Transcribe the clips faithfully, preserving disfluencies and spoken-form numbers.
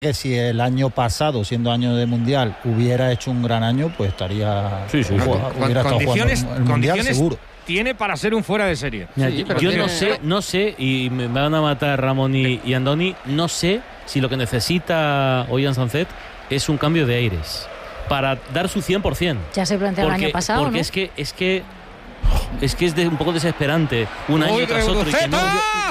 que si el año pasado, siendo año de Mundial, hubiera hecho un gran año, pues estaría sí, sí, sí. hubiera estado jugando el Mundial seguro. Tiene para ser un fuera de serie. Mira, sí, yo tiene... no sé, no sé, y me van a matar Ramón y, y Andoni, no sé si lo que necesita Ollán Sánchez es un cambio de aires para dar su cien por ciento. Ya se planteó el año pasado, Porque ¿no? es que es que es que es de, un poco desesperante un año Uy, tras otro y que no...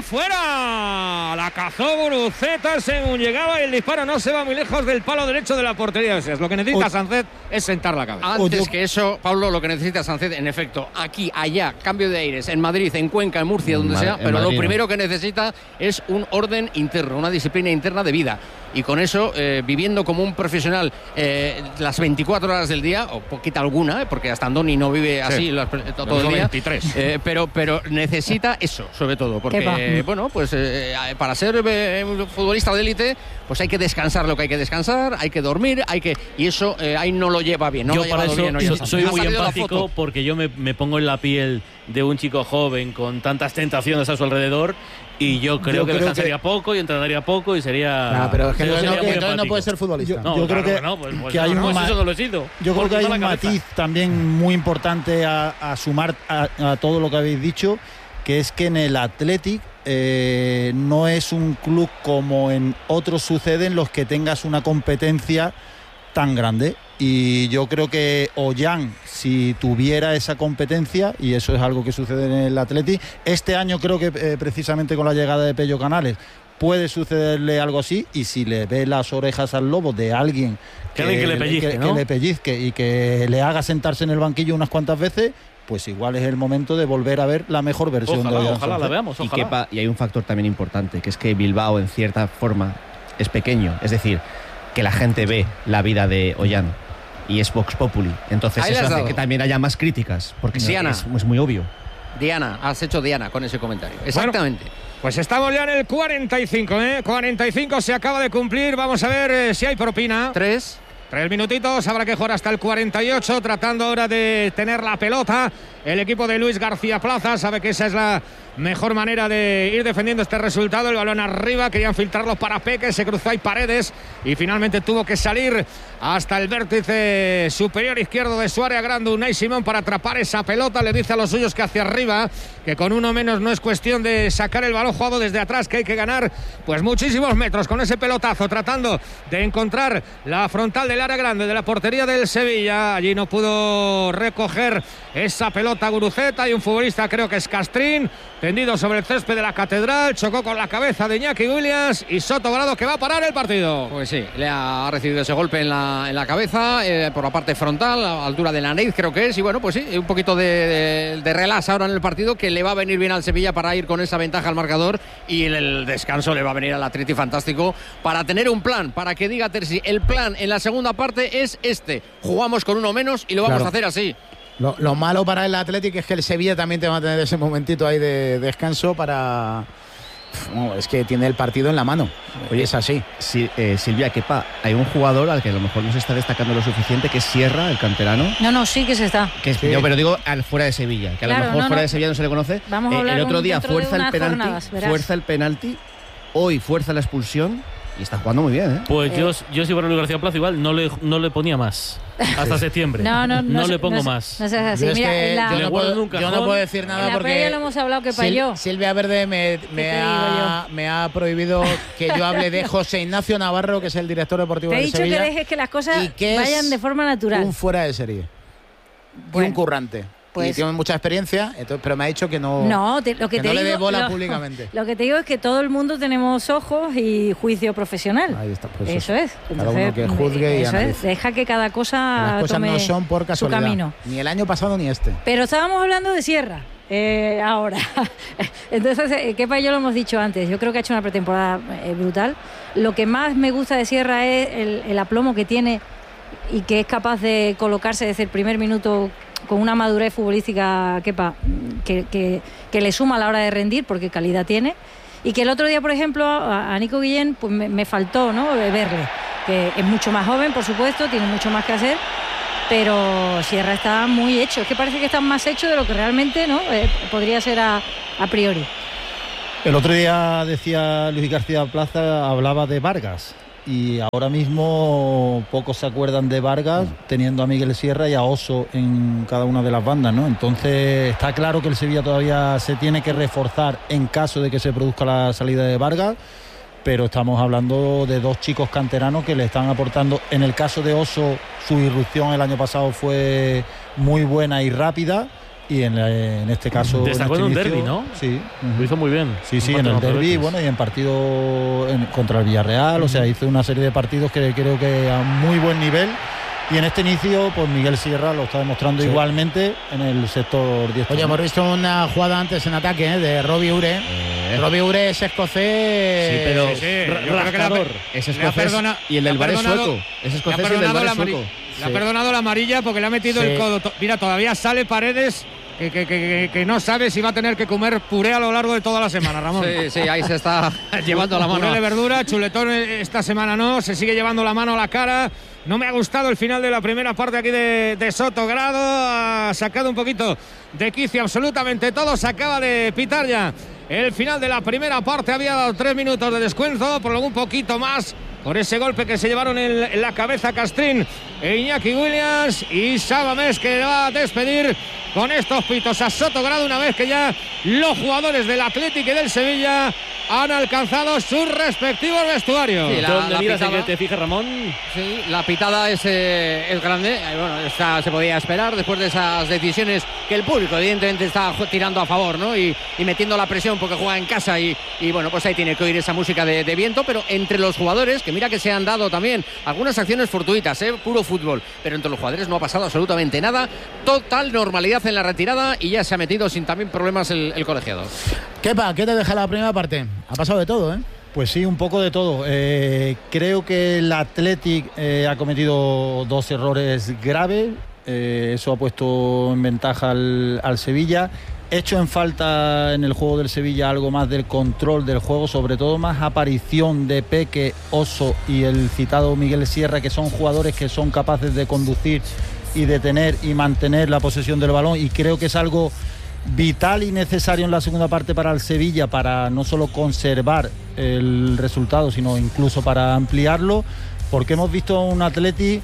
¡Fuera! La cazó Guruceta según llegaba y el disparo no se va muy lejos del palo derecho de la portería. O sea, lo que necesita o... Sánchez es sentar la cabeza. Antes que eso, Pablo, lo que necesita Sánchez, en efecto, aquí, allá, cambio de aires, en Madrid, en Cuenca, en Murcia, donde Madrid, sea, pero Madrid, lo primero no. que necesita es un orden interno, una disciplina interna de vida. Y con eso, eh, viviendo como un profesional eh, las veinticuatro horas del día, o poquita alguna, eh, porque hasta Andoni no vive así sí, las, todo el día, veintitrés. Eh, pero, pero necesita eso, sobre todo, porque, eh, bueno, pues eh, para ser eh, futbolista de élite, pues hay que descansar lo que hay que descansar, hay que dormir, hay que y eso eh, ahí no lo lleva bien. No yo lo para eso bien, no soy, soy muy empático porque yo me, me pongo en la piel de un chico joven con tantas tentaciones a su alrededor. Y yo creo yo que creo descansaría que... poco y entrenaría poco y sería... No, pero es que no, no, no, entonces no puede ser futbolista. Yo, no, yo claro creo que, que, no, pues, pues que no, hay no, un eso no lo he sido. Yo creo que hay un cabeza. matiz también muy importante a, a sumar a, a todo lo que habéis dicho, que es que en el Athletic eh, no es un club como en otros sucede en los que tengas una competencia tan grande. Y yo creo que Ollán, si tuviera esa competencia, y eso es algo que sucede en el Athletic, este año creo que eh, precisamente con la llegada de Pello Canales puede sucederle algo así, y si le ve las orejas al lobo de alguien que, que, que le pellizque, que, ¿no? que le pellizque y que le haga sentarse en el banquillo unas cuantas veces, pues igual es el momento de volver a ver la mejor versión ojalá, de Ollán. Ojalá la veamos, ojalá. Y, que, y hay un factor también importante, que es que Bilbao en cierta forma es pequeño, es decir, que la gente ve la vida de Ollán y es Vox Populi, entonces Ahí eso hace dado. que también haya más críticas, porque Diana. es, es muy obvio. Diana, has hecho Diana con ese comentario. Exactamente. Bueno, pues estamos ya en el cuarenta y cinco, ¿eh? cuarenta y cinco se acaba de cumplir. Vamos a ver eh, si hay propina. Tres. Tres minutitos, habrá que jugar hasta el cuarenta y ocho, tratando ahora de tener la pelota. El equipo de Luis García Plaza sabe que esa es la mejor manera de ir defendiendo este resultado. El balón arriba, querían filtrarlo para Peque, se cruzó ahí Paredes y finalmente tuvo que salir hasta el vértice superior izquierdo de su área grande Unai Simón para atrapar esa pelota. Le dice a los suyos que hacia arriba, que con uno menos no es cuestión de sacar el balón jugado desde atrás, que hay que ganar pues muchísimos metros con ese pelotazo, tratando de encontrar la frontal del área grande de la portería del Sevilla. Allí no pudo recoger esa pelota Guruceta, y un futbolista, creo que es Castrín, tendido sobre el césped de la Catedral, chocó con la cabeza de Iñaki Williams y Soto Grado, que va a parar el partido. Pues sí, le ha recibido ese golpe en la, en la cabeza, eh, por la parte frontal, a la altura de la nariz creo que es, y bueno, pues sí, un poquito de, de, de relax ahora en el partido, que le va a venir bien al Sevilla para ir con esa ventaja al marcador, y en el descanso le va a venir al Atleti fantástico para tener un plan, para que diga Terzi, el plan en la segunda parte es este, jugamos con uno menos y lo vamos claro. a hacer así. Lo, lo malo para el Athletic es que el Sevilla también te va a tener ese momentito ahí de, de descanso para... No, es que tiene el partido en la mano. Oye, es así. Si, eh, Silvia, que pa, hay un jugador al que a lo mejor no se está destacando lo suficiente, que es Sierra, el canterano. No, no, sí que se está. Que es, Sí. yo, pero digo al fuera de Sevilla, que a Claro, lo mejor no, fuera no. de Sevilla no se le conoce. Vamos a Eh, hablar el otro un- día dentro de fuerza el unas penalti, jornadas, verás. fuerza el penalti, hoy fuerza la expulsión y está jugando muy bien, ¿eh? Pues Eh. yo, yo si fuera Luis García Plaza igual no le, no le ponía más. Hasta septiembre. No, no, no, no se- le pongo no se- más. No seas así. Yo es Mira, que en la, yo, Le no guardo puedo, en un yo no cajón. puedo decir nada en la porque previa lo hemos hablado que Sil- falló. Silvia Verde me, me, te ha, me ha prohibido que yo hable de José Ignacio Navarro, que es el director deportivo Te he del dicho Sevilla. que dejes que las cosas y que es vayan de forma natural. Un fuera de serie. Bueno, y un currante. pues- y tiene mucha experiencia, entonces, pero me ha dicho que no, No, te- lo que que te no le digo, dé bola lo- públicamente. Lo que te digo es que todo el mundo tenemos ojos y juicio profesional. Ahí está, pues eso es. Cada uno que juzgue y eso es. analice. Deja que cada cosa Las cosas tome no son por su casualidad. camino. Ni el año pasado ni este. Pero estábamos hablando de Sierra. Eh, ahora, entonces, eh, Kepa y yo lo hemos dicho antes, yo creo que ha hecho una pretemporada eh, brutal. Lo que más me gusta de Sierra es el, el aplomo que tiene y que es capaz de colocarse desde el primer minuto con una madurez futbolística, Kepa, que, que, que le suma a la hora de rendir, porque calidad tiene. Y que el otro día, por ejemplo, a, a Nico Guillén pues me, me faltó, ¿no?, verle, que es mucho más joven, por supuesto, tiene mucho más que hacer, pero Sierra está muy hecho. Es que parece que está más hecho de lo que realmente, ¿no?, eh, podría ser a, a priori. El otro día decía Luis García Plaza, hablaba de Vargas, y ahora mismo pocos se acuerdan de Vargas teniendo a Miguel Sierra y a Oso en cada una de las bandas, ¿no? Entonces está claro que el Sevilla todavía se tiene que reforzar en caso de que se produzca la salida de Vargas, pero estamos hablando de dos chicos canteranos que le están aportando. En el caso de Oso, su irrupción el año pasado fue muy buena y rápida, y en, en este caso destacó en, este en un derbi, ¿no? Sí, uh-huh. Lo hizo muy bien. Sí, sí, en el derbi, bueno, y en partido en, contra el Villarreal, uh-huh. O sea, hizo una serie de partidos que creo que a muy buen nivel. Y en este inicio, pues Miguel Sierra lo está demostrando, sí, igualmente en el sector diestro. Oye, hemos visto una jugada antes en ataque, ¿eh? De Robbie Ure. Eh. Robbie Ure es escocés. Sí, pero sí, sí. rascador. Es escocés perdona, y el del bar es sueco. Es escocés y el del bar es sueco. Le ha perdonado la amarilla porque le ha metido, sí, el codo. Mira, todavía sale Paredes. Que, que, que, que no sabe si va a tener que comer puré a lo largo de toda la semana, Ramón. Sí, sí, ahí se está llevando la mano. Puré de verdura, chuletón esta semana no, se sigue llevando la mano a la cara. No me ha gustado el final de la primera parte aquí de, de Sotogrado. Ha sacado un poquito de quicio absolutamente todo. Se acaba de pitar ya el final de la primera parte. Había dado tres minutos de descuento, por un poquito más, por ese golpe que se llevaron en, en la cabeza Castrín e Iñaki Williams, y Sabamés, que va a despedir con estos pitos a Sotogrado una vez que ya los jugadores del Athletic y del Sevilla han alcanzado sus respectivos vestuarios. Sí, la, ¿Dónde la miras en que te fijas, Ramón? Sí, la pitada es, eh, es grande. Eh, bueno, esta se podía esperar después de esas decisiones que el público evidentemente está tirando a favor, ¿no? Y, y metiendo la presión porque juega en casa y, y bueno, pues ahí tiene que oír esa música de, de viento, pero entre los jugadores, que mira que se han dado también algunas acciones fortuitas, ¿eh? Puro fútbol, pero entre los jugadores no ha pasado absolutamente nada. Total normalidad en la retirada y ya se ha metido sin también problemas el, el colegiado. Kepa, ¿qué te deja la primera parte? Ha pasado de todo, ¿eh? Pues sí, un poco de todo. Eh, creo que el Athletic eh, ha cometido dos errores graves. Eh, eso ha puesto en ventaja al, al Sevilla. Hecho en falta en el juego del Sevilla algo más del control del juego, sobre todo más aparición de Peque, Oso y el citado Miguel Sierra, que son jugadores que son capaces de conducir y de tener y mantener la posesión del balón, y creo que es algo vital y necesario en la segunda parte para el Sevilla, para no solo conservar el resultado, sino incluso para ampliarlo, porque hemos visto un Atleti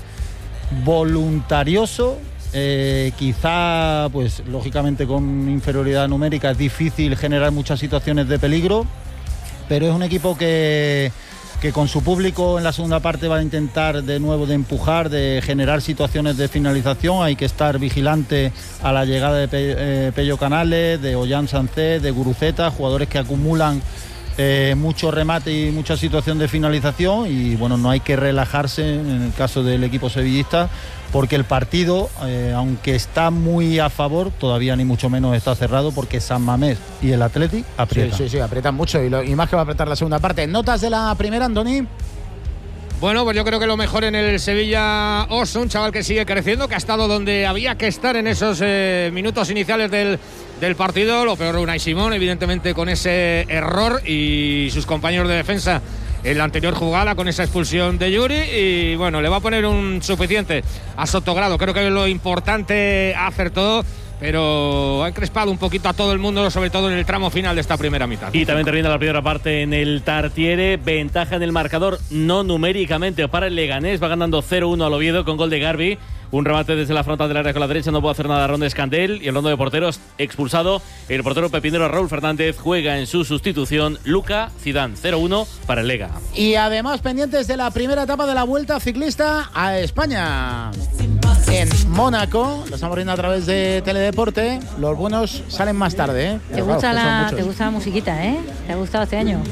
voluntarioso, eh, quizá pues lógicamente con inferioridad numérica es difícil generar muchas situaciones de peligro, pero es un equipo que que con su público en la segunda parte va a intentar de nuevo de empujar, de generar situaciones de finalización. Hay que estar vigilante a la llegada de Pe- eh, Pello Canales, de Ollán Sancet, de Guruceta, jugadores que acumulan eh, mucho remate y mucha situación de finalización, y bueno, no hay que relajarse en el caso del equipo sevillista, porque el partido, eh, aunque está muy a favor, todavía ni mucho menos está cerrado, porque San Mamés y el Athletic aprietan. Sí, sí, sí, aprietan mucho, y, lo, y más que va a apretar la segunda parte. ¿Notas de la primera, Andoni? Bueno, pues yo creo que lo mejor en el Sevilla, Oso, un chaval que sigue creciendo, que ha estado donde había que estar en esos eh, minutos iniciales del, del partido. Lo peor, Unai Simón, evidentemente, con ese error, y sus compañeros de defensa en la anterior jugada con esa expulsión de Yuri, y bueno, le va a poner un suficiente a Sotogrado. Creo que lo importante acertó, pero ha encrespado un poquito a todo el mundo, sobre todo en el tramo final de esta primera mitad. Y también termina la primera parte en el Tartiere, ventaja en el marcador, no numéricamente para el Leganés, va ganando cero uno al Oviedo con gol de Garbi. Un remate desde la frontal del área con la derecha, no puede hacer nada Ron Escandel, y el rondo de porteros expulsado. El portero pepinero Raúl Fernández juega en su sustitución Luca Zidane. cero uno para el Lega. Y además pendientes de la primera etapa de la Vuelta Ciclista a España en Mónaco. Lo estamos viendo a través de Teledeporte. Los buenos salen más tarde, ¿eh? Te gusta, la, te gusta la musiquita, ¿eh? ¿Te ha gustado este año?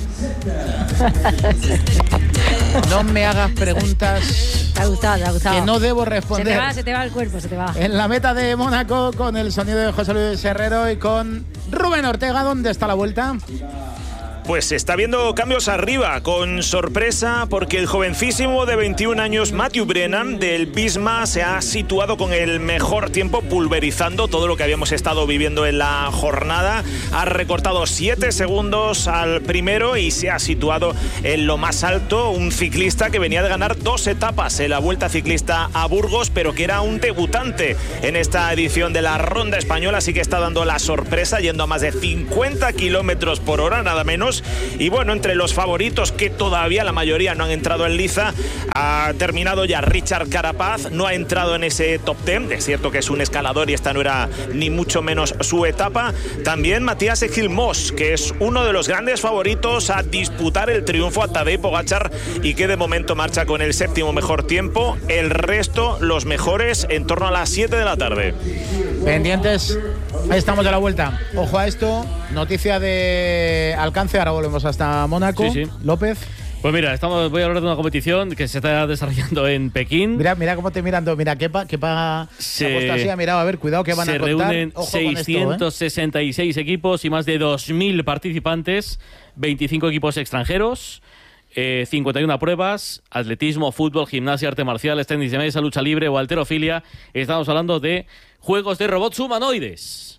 No me hagas preguntas. Te ha gustado, te ha gustado. Que no debo responder. Se te va, se te va el cuerpo, se te va. En la meta de Mónaco, con el sonido de José Luis Herrero y con Rubén Ortega. ¿Dónde está la Vuelta? Pues se está viendo cambios arriba, con sorpresa, porque el jovencísimo de veintiún años Matthew Brennan del Visma se ha situado con el mejor tiempo, pulverizando todo lo que habíamos estado viviendo en la jornada. Ha recortado siete segundos al primero y se ha situado en lo más alto, un ciclista que venía de ganar dos etapas en la Vuelta Ciclista a Burgos, pero que era un debutante en esta edición de la Ronda Española, así que está dando la sorpresa, yendo a más de cincuenta kilómetros por hora, nada menos, puntos. Y bueno, entre los favoritos, que todavía la mayoría no han entrado en liza, ha terminado ya Richard Carapaz, no ha entrado en ese top ten. Es cierto que es un escalador y esta no era ni mucho menos su etapa. También Matías Ejilmos, que es uno de los grandes favoritos a disputar el triunfo a Tadej Pogačar y que de momento marcha con el séptimo mejor tiempo. El resto, los mejores, en torno a las siete de la tarde. Pendientes, ahí estamos de la vuelta. Ojo a esto, noticia de alcance, ahora volvemos hasta Mónaco. Sí, sí. López. Pues mira, estamos, voy a hablar de una competición que se está desarrollando en Pekín. Mira, mira cómo te mirando, mira, Kepa, Kepa se así, ha mirado, a ver, cuidado que van a contar. Se reúnen Ojo seiscientos sesenta y seis esto, ¿eh? equipos y más de dos mil participantes, veinticinco equipos extranjeros, eh, cincuenta y una pruebas, atletismo, fútbol, gimnasia, artes marciales, tenis de mesa, lucha libre o halterofilia. Estamos hablando de juegos de robots humanoides.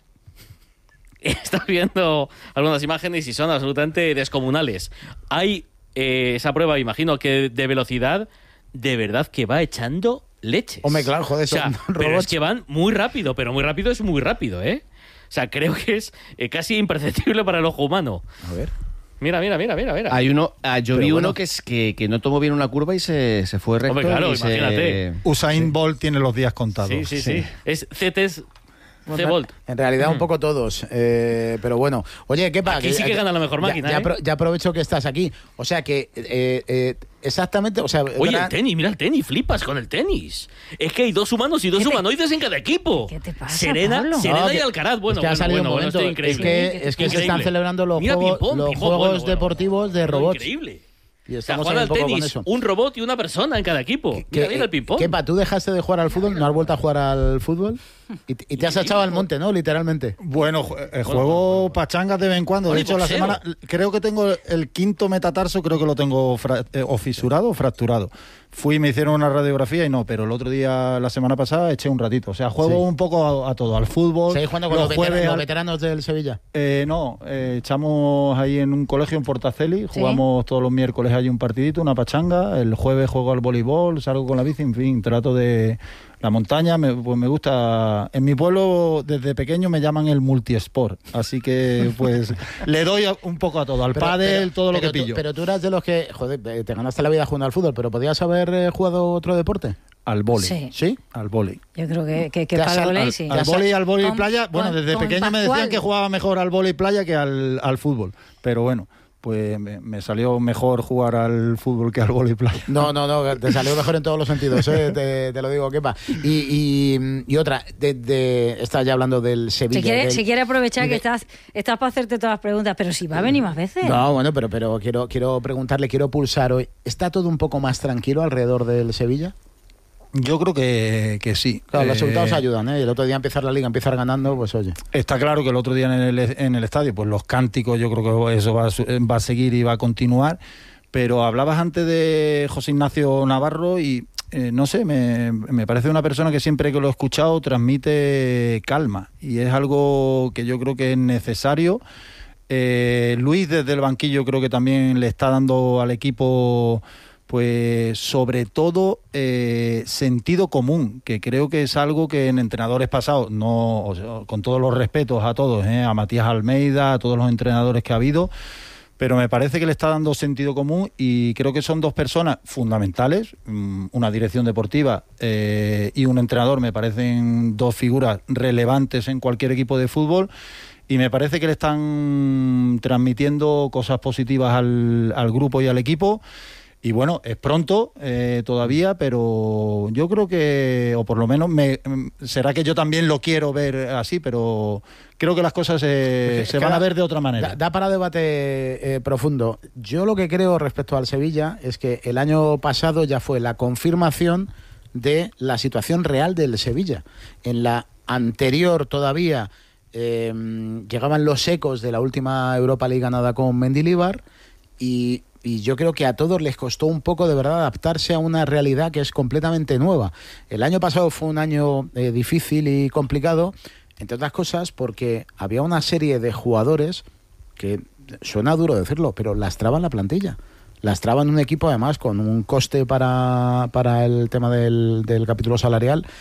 Estás viendo algunas imágenes y son absolutamente descomunales. Hay eh, esa prueba, imagino que de velocidad, de verdad que va echando leches. Hombre, claro, joder, o sea, son pero robots. es que van muy rápido, pero muy rápido es muy rápido, ¿eh? O sea, creo que es eh, casi imperceptible para el ojo humano. A ver. Mira, mira, mira, mira, mira. Hay uno, ah, yo Pero vi bueno. uno que, es, que, que no tomó bien una curva y se, se fue recto. Hombre, claro, y se- imagínate. Usain Bolt tiene los días contados. Sí, sí, sí. Es C T S Bueno, C-Volt. en realidad un Mm. poco todos, eh, pero bueno. Oye, ¿qué pasa? Aquí sí que gana la mejor máquina, Ya, ¿eh? ya, ya aprovecho que estás aquí. O sea que eh, eh, exactamente, o sea, Oye, gran- el tenis, mira el tenis, flipas con el tenis. Es que hay dos humanos y dos ¿Qué te- humanoides en cada equipo. ¿Qué te pasa, Serena, Pablo? Serena No, y que- Alcaraz. Bueno, es que ha bueno, salido bueno, un bueno, momento. esto es es increíble. que, es que se Increíble. están celebrando los Mira, juegos, ping-pong, los ping-pong, juegos bueno, bueno. deportivos de robots. Increíble. Y O sea, estamos juegan ahí al un poco con tenis, eso. un robot y una persona en cada equipo. Mira, Que- mira el ping-pong. Kepa, ¿tú dejaste de jugar al fútbol? ¿No has vuelto a jugar al fútbol? Y, te- y te has echado al monte, ¿no? Literalmente. Bueno, ju- eh, juego pachangas de vez en cuando. De Oye, hecho, la boxeo. semana creo que tengo el quinto metatarso, creo que lo tengo fra- eh, o fisurado o fracturado. Fui, me hicieron una radiografía y no, pero el otro día, la semana pasada, eché un ratito. O sea, juego Sí. un poco a, a todo, al fútbol. ¿Seguís jugando con los, jueves veteranos, los al- veteranos del Sevilla? Eh, no, eh, echamos ahí en un colegio en Portaceli, jugamos todos los miércoles hay un partidito, una pachanga, el jueves juego al voleibol, salgo con la bici, en fin, trato de la montaña, me, pues me gusta. En mi pueblo desde pequeño me llaman el multiesport, así que pues le doy a- un poco a todo, al Pero- pádel, pero- todo lo pero que tú- pillo. Pero tú eras de los que, joder, eh, te ganaste la vida jugando al fútbol, pero ¿podías haber eh, jugado otro deporte? Al vóley, Sí. ¿Sí? al vóley. Yo creo que, que, que Te para has el al- volei, al- sí. Al vóley, al vóley Con- playa, bueno, con- desde con pequeño me decían Pascual. que jugaba mejor al vóley playa que al, al fútbol, pero bueno, pues me, me salió mejor jugar al fútbol que al vóley playa. No, no, no, te salió mejor en todos los sentidos, ¿eh? te, te lo digo, Kepa. Y, y, y otra, de, de, estás ya hablando del Sevilla. Si quiere, del- si quiere aprovechar y que de- estás, estás para hacerte todas las preguntas, pero si va a venir más veces. No, bueno, pero, pero quiero, quiero preguntarle, quiero pulsar hoy. ¿Está todo un poco más tranquilo alrededor del Sevilla? Yo creo que, que sí. Claro, los Eh, resultados ayudan, ¿eh? El otro día empezar la liga, empezar ganando, pues oye. Está claro que el otro día en el, en el estadio, pues los cánticos, yo creo que eso va a, su- va a seguir y va a continuar. Pero hablabas antes de José Ignacio Navarro y eh, no sé, me, me parece una persona que siempre que lo he escuchado transmite calma y es algo que yo creo que es necesario. Eh, Luis desde el banquillo creo que también le está dando al equipo, pues sobre todo eh, sentido común, que creo que es algo que en entrenadores pasados, no, o sea, con todos los respetos a todos, eh, a Matías Almeida, a todos los entrenadores que ha habido, pero me parece que le está dando sentido común y creo que son dos personas fundamentales, mm, una dirección deportiva eh, y un entrenador, me parecen dos figuras relevantes en cualquier equipo de fútbol. Y me parece que le están transmitiendo cosas positivas al, al grupo y al equipo. Y bueno, es pronto eh, todavía, pero yo creo que, o por lo menos, me, será que yo también lo quiero ver así, pero creo que las cosas se, se van a ver de otra manera. Da, da para debate eh, profundo. Yo lo que creo respecto al Sevilla es que el año pasado ya fue la confirmación de la situación real del Sevilla. En la anterior todavía eh, llegaban los ecos de la última Europa League ganada con Mendilibar y... Y yo creo que a todos les costó un poco de verdad adaptarse a una realidad que es completamente nueva. El año pasado fue un año eh, difícil y complicado, entre otras cosas porque había una serie de jugadores que, suena duro decirlo, pero lastraban la plantilla. Lastraban un equipo además con un coste para, para el tema del, del capítulo salarial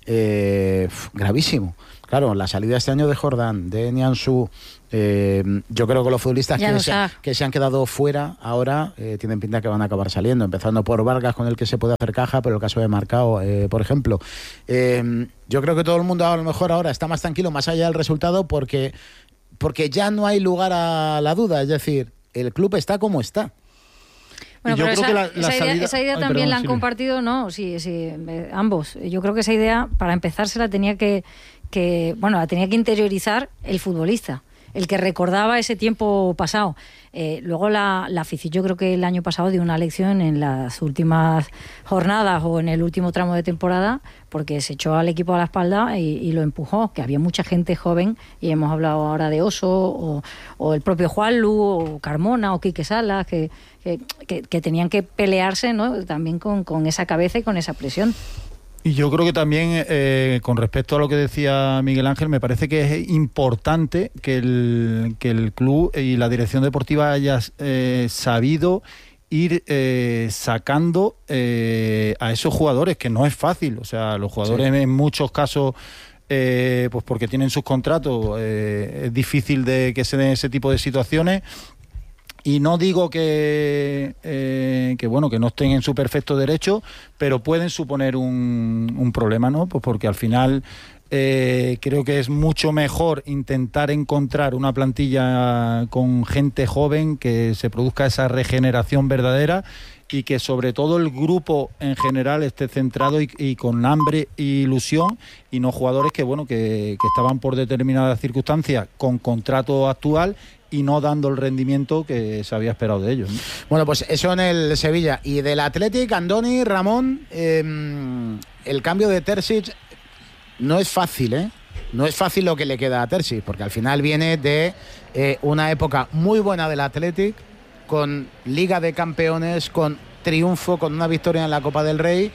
eh, gravísimo. Claro, la salida este año de Jordán, de Nianzú, eh, yo creo que los futbolistas que se, que se han quedado fuera ahora eh, tienen pinta que van a acabar saliendo, empezando por Vargas, con el que se puede hacer caja, pero el caso de Marcao, eh, por ejemplo. Eh, yo creo que todo el mundo a lo mejor ahora está más tranquilo, más allá del resultado, porque, porque ya no hay lugar a la duda, es decir, el club está como está. Bueno, pero esa, la, la esa idea, salida... esa idea Ay, también perdón, la han sí, compartido, ¿no? Sí, sí, eh, ambos. Yo creo que esa idea, para empezar, se la tenía que, que, bueno, la tenía que interiorizar el futbolista, el que recordaba ese tiempo pasado. Eh, luego la, la afición, yo creo que el año pasado dio una lección en las últimas jornadas o en el último tramo de temporada, porque se echó al equipo a la espalda y, y lo empujó, que había mucha gente joven, y hemos hablado ahora de Oso, o, o el propio Juanlu, o Carmona, o Quique Salas, que, que, que, que tenían que pelearse, ¿no? También con, con esa cabeza y con esa presión. Y yo creo que también, eh, con respecto a lo que decía Miguel Ángel, me parece que es importante que el, que el club y la dirección deportiva haya eh, sabido ir eh, sacando eh, a esos jugadores, que no es fácil. O sea, los jugadores sí. en muchos casos, eh, pues porque tienen sus contratos, eh, es difícil de que se den ese tipo de situaciones. Y no digo que, eh, que bueno que no estén en su perfecto derecho, pero pueden suponer un, un problema, ¿no? Pues porque al final eh, creo que es mucho mejor intentar encontrar una plantilla con gente joven, que se produzca esa regeneración verdadera y que sobre todo el grupo en general esté centrado y, y con hambre e ilusión, y no jugadores que bueno que, que estaban por determinadas circunstancias con contrato actual y no dando el rendimiento que se había esperado de ellos, ¿no? Bueno, pues eso en el Sevilla. Y del Athletic, Andoni, Ramón, eh, el cambio de Terzic no es fácil, ¿eh? No es fácil lo que le queda a Terzic, porque al final viene de eh, una época muy buena del Athletic, con Liga de Campeones, con triunfo, con una victoria en la Copa del Rey.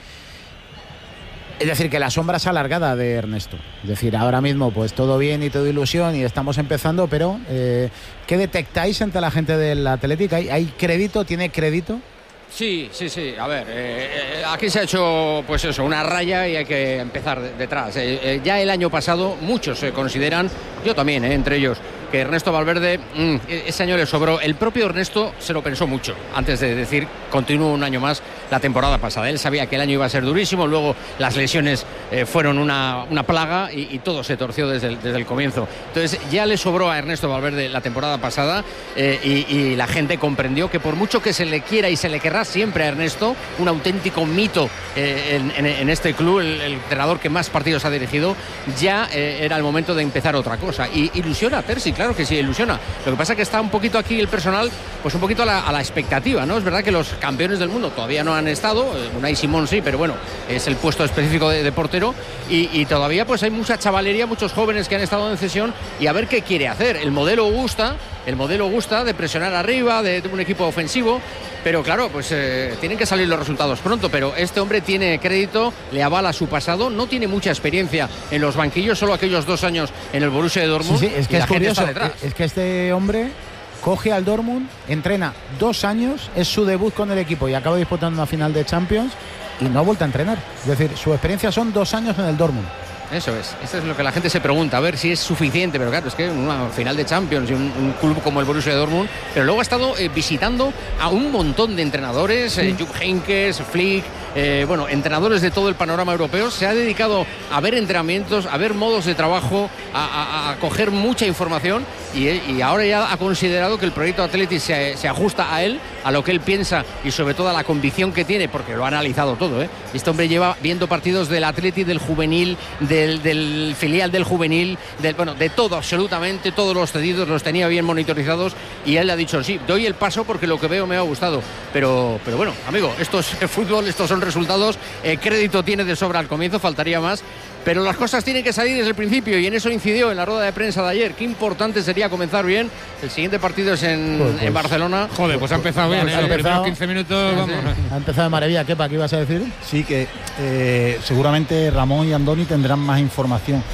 Es decir, que la sombra es alargada de Ernesto. Es decir, ahora mismo pues todo bien y todo ilusión y estamos empezando, pero eh, ¿qué detectáis entre la gente del Athletic? ¿Hay, hay crédito? ¿Tiene crédito? Sí, sí, sí. A ver, eh, aquí se ha hecho pues eso, una raya y hay que empezar de, detrás. Eh, eh, ya el año pasado muchos se consideran, yo también, eh, entre ellos, que Ernesto Valverde, mmm, ese año le sobró. El propio Ernesto se lo pensó mucho antes de decir continúo un año más la temporada pasada. Él sabía que el año iba a ser durísimo, luego las lesiones eh, fueron una, una plaga y, y todo se torció desde el, desde el comienzo. Entonces ya le sobró a Ernesto Valverde la temporada pasada eh, y, y la gente comprendió que por mucho que se le quiera y se le querrá siempre a Ernesto, un auténtico mito eh, en, en, en este club, el, el entrenador que más partidos ha dirigido, ya eh, era el momento de empezar otra cosa. Y ilusiona a Terzi, claro que sí, ilusiona. Lo que pasa es que está un poquito aquí el personal, pues un poquito a la, a la expectativa, ¿no? Es verdad que los campeones del mundo todavía no han estado, Unai Simón sí, pero bueno, es el puesto específico de, de portero y, y todavía pues hay mucha chavalería, muchos jóvenes que han estado en cesión y a ver qué quiere hacer. El modelo gusta, el modelo gusta de presionar arriba, de, de un equipo ofensivo, pero claro, pues eh, tienen que salir los resultados pronto, pero este hombre tiene crédito, le avala su pasado, no tiene mucha experiencia en los banquillos, solo aquellos dos años en el Borussia de Dortmund. Sí, sí, es que es curioso, es que este hombre coge al Dortmund, entrena dos años, es su debut con el equipo y acaba disputando una final de Champions y no ha vuelto a entrenar. Es decir, su experiencia son dos años en el Dortmund. Eso es, eso es lo que la gente se pregunta, a ver si es suficiente, pero claro, es que una final de Champions y un, un club como el Borussia Dortmund, pero luego ha estado eh, visitando a un montón de entrenadores, eh, Jupp Heynckes, Flick, eh, bueno, entrenadores de todo el panorama europeo, se ha dedicado a ver entrenamientos, a ver modos de trabajo, a, a, a coger mucha información y, y ahora ya ha considerado que el proyecto Athletic se, se ajusta a él, a lo que él piensa y sobre todo a la convicción que tiene, porque lo ha analizado todo, ¿eh? Este hombre lleva viendo partidos del Athletic, del juvenil, del, del filial del juvenil, del, bueno, de todo, absolutamente, todos los cedidos los tenía bien monitorizados y él le ha dicho, sí, doy el paso porque lo que veo me ha gustado, pero, pero bueno, amigo, esto es fútbol, estos son resultados, eh, crédito tiene de sobra al comienzo, faltaría más, pero las cosas tienen que salir desde el principio y en eso incidió en la rueda de prensa de ayer. Qué importante sería comenzar bien. El siguiente partido es en, pues, pues, en Barcelona. Joder, pues ha empezado bien. Ha los empezado, quince minutos, sí, vamos. Sí. Ha empezado de maravilla. ¿Qué, ¿qué ibas a decir? Sí, que eh, seguramente Ramón y Andoni tendrán más información.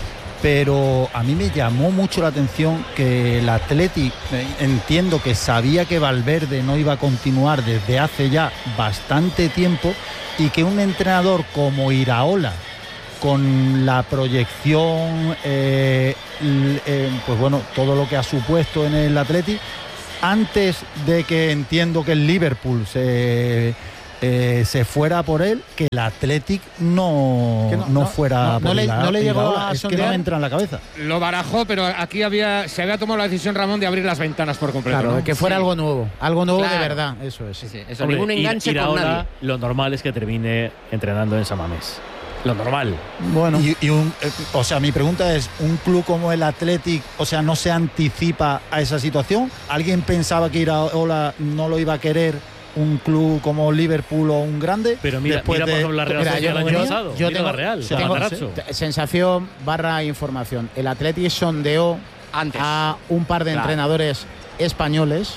Pero a mí me llamó mucho la atención que el Athletic, eh, entiendo que sabía que Valverde no iba a continuar desde hace ya bastante tiempo y que un entrenador como Iraola, con la proyección, eh, l- eh, pues bueno, todo lo que ha supuesto en el Athletic, antes de que entiendo que el Liverpool se, eh, se fuera por él, que el Athletic no, Que no, no- no- fuera no- no por le- Ira- no le llegó Iraola. a Es que no sondear. me entra en la cabeza. Lo barajó, pero aquí había se había tomado la decisión, Ramón, de abrir las ventanas por completo. Claro, ¿no? que fuera Sí. algo nuevo, algo nuevo Claro. de verdad, eso es. Sí, sí, eso, Hombre, ningún Ir- enganche con Iraola, nadie. lo normal es que termine entrenando en San Mamés. Lo normal. Bueno, Y, y un, eh, o sea, mi pregunta es, ¿un club como el Athletic, o sea, no se anticipa a esa situación? ¿Alguien pensaba que Iraola no lo iba a querer un club como Liverpool o un grande? Pero mira, Después mira por de- ejemplo, la Real Mira, Sociedad yo- el año yo- pasado. yo Mira tengo- la Real, o sea, con no Matarazzo. T- sensación barra información. El Athletic sondeó Antes. a un par de Claro. entrenadores españoles,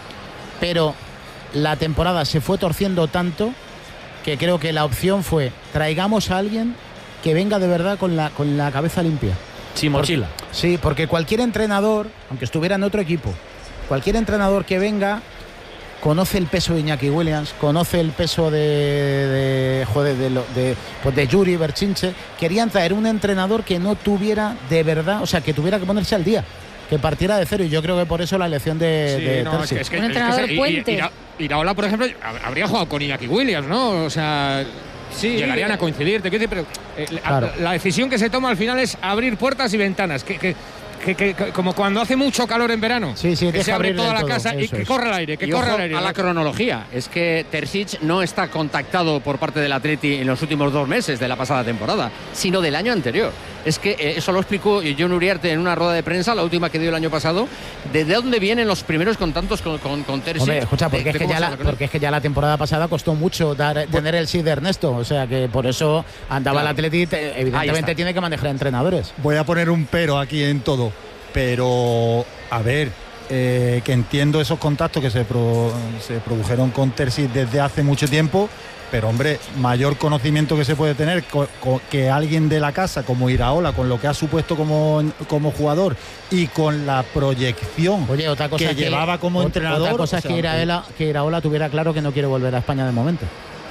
pero la temporada se fue torciendo tanto que creo que la opción fue traigamos a alguien que venga de verdad con la, con la cabeza limpia. Sin mochila. Sí, porque cualquier entrenador, aunque estuviera en otro equipo, cualquier entrenador que venga conoce el peso de Iñaki Williams, conoce el peso de de, joder, de, lo- de, pues de Yuri Berchinche. Querían traer un entrenador que no tuviera de verdad, o sea, que tuviera que ponerse al día, que partiera de cero, y yo creo que por eso la elección de, Sí, de no, es Terzic. que- es que- Un es que entrenador se- y- y- puente. Ira- Iraola, por ejemplo, hab- habría jugado con Iñaki Williams, ¿no? O sea, Sí, llegarían eh, a coincidir. Te quiero decir, pero eh, la- Claro. la decisión que se toma al final es abrir puertas y ventanas. Que, que- que- que- que- como cuando hace mucho calor en verano. Sí, sí, que deja se abre abrir toda del la todo, casa y eso que es. corre el aire, que Y corre ojo el aire. a la ¿no? cronología. Es que Terzic no está contactado por parte del Atleti en los últimos dos meses de la pasada temporada, sino del año anterior. Es que eh, eso lo explicó John Uriarte en una rueda de prensa, la última que dio el año pasado, de dónde vienen los primeros contactos con, con, con Terzic. Hombre, escucha, de- porque, de es que cómo ya se la, relaciona. porque es que ya la temporada pasada costó mucho dar, tener el sí de Ernesto, o sea que por eso andaba Claro. el Atleti, te- Ahí evidentemente está. tiene que manejar entrenadores. Voy a poner un pero aquí en todo, pero a ver, eh, que entiendo esos contactos que se, pro- se produjeron con Terzic desde hace mucho tiempo, pero hombre, mayor conocimiento que se puede tener co- co- que alguien de la casa como Iraola, con lo que ha supuesto como, como jugador y con la proyección Oye, otra cosa que es llevaba como ot- entrenador, Otra cosa o es sea, que Iraola, que Iraola tuviera claro que no quiere volver a España de momento.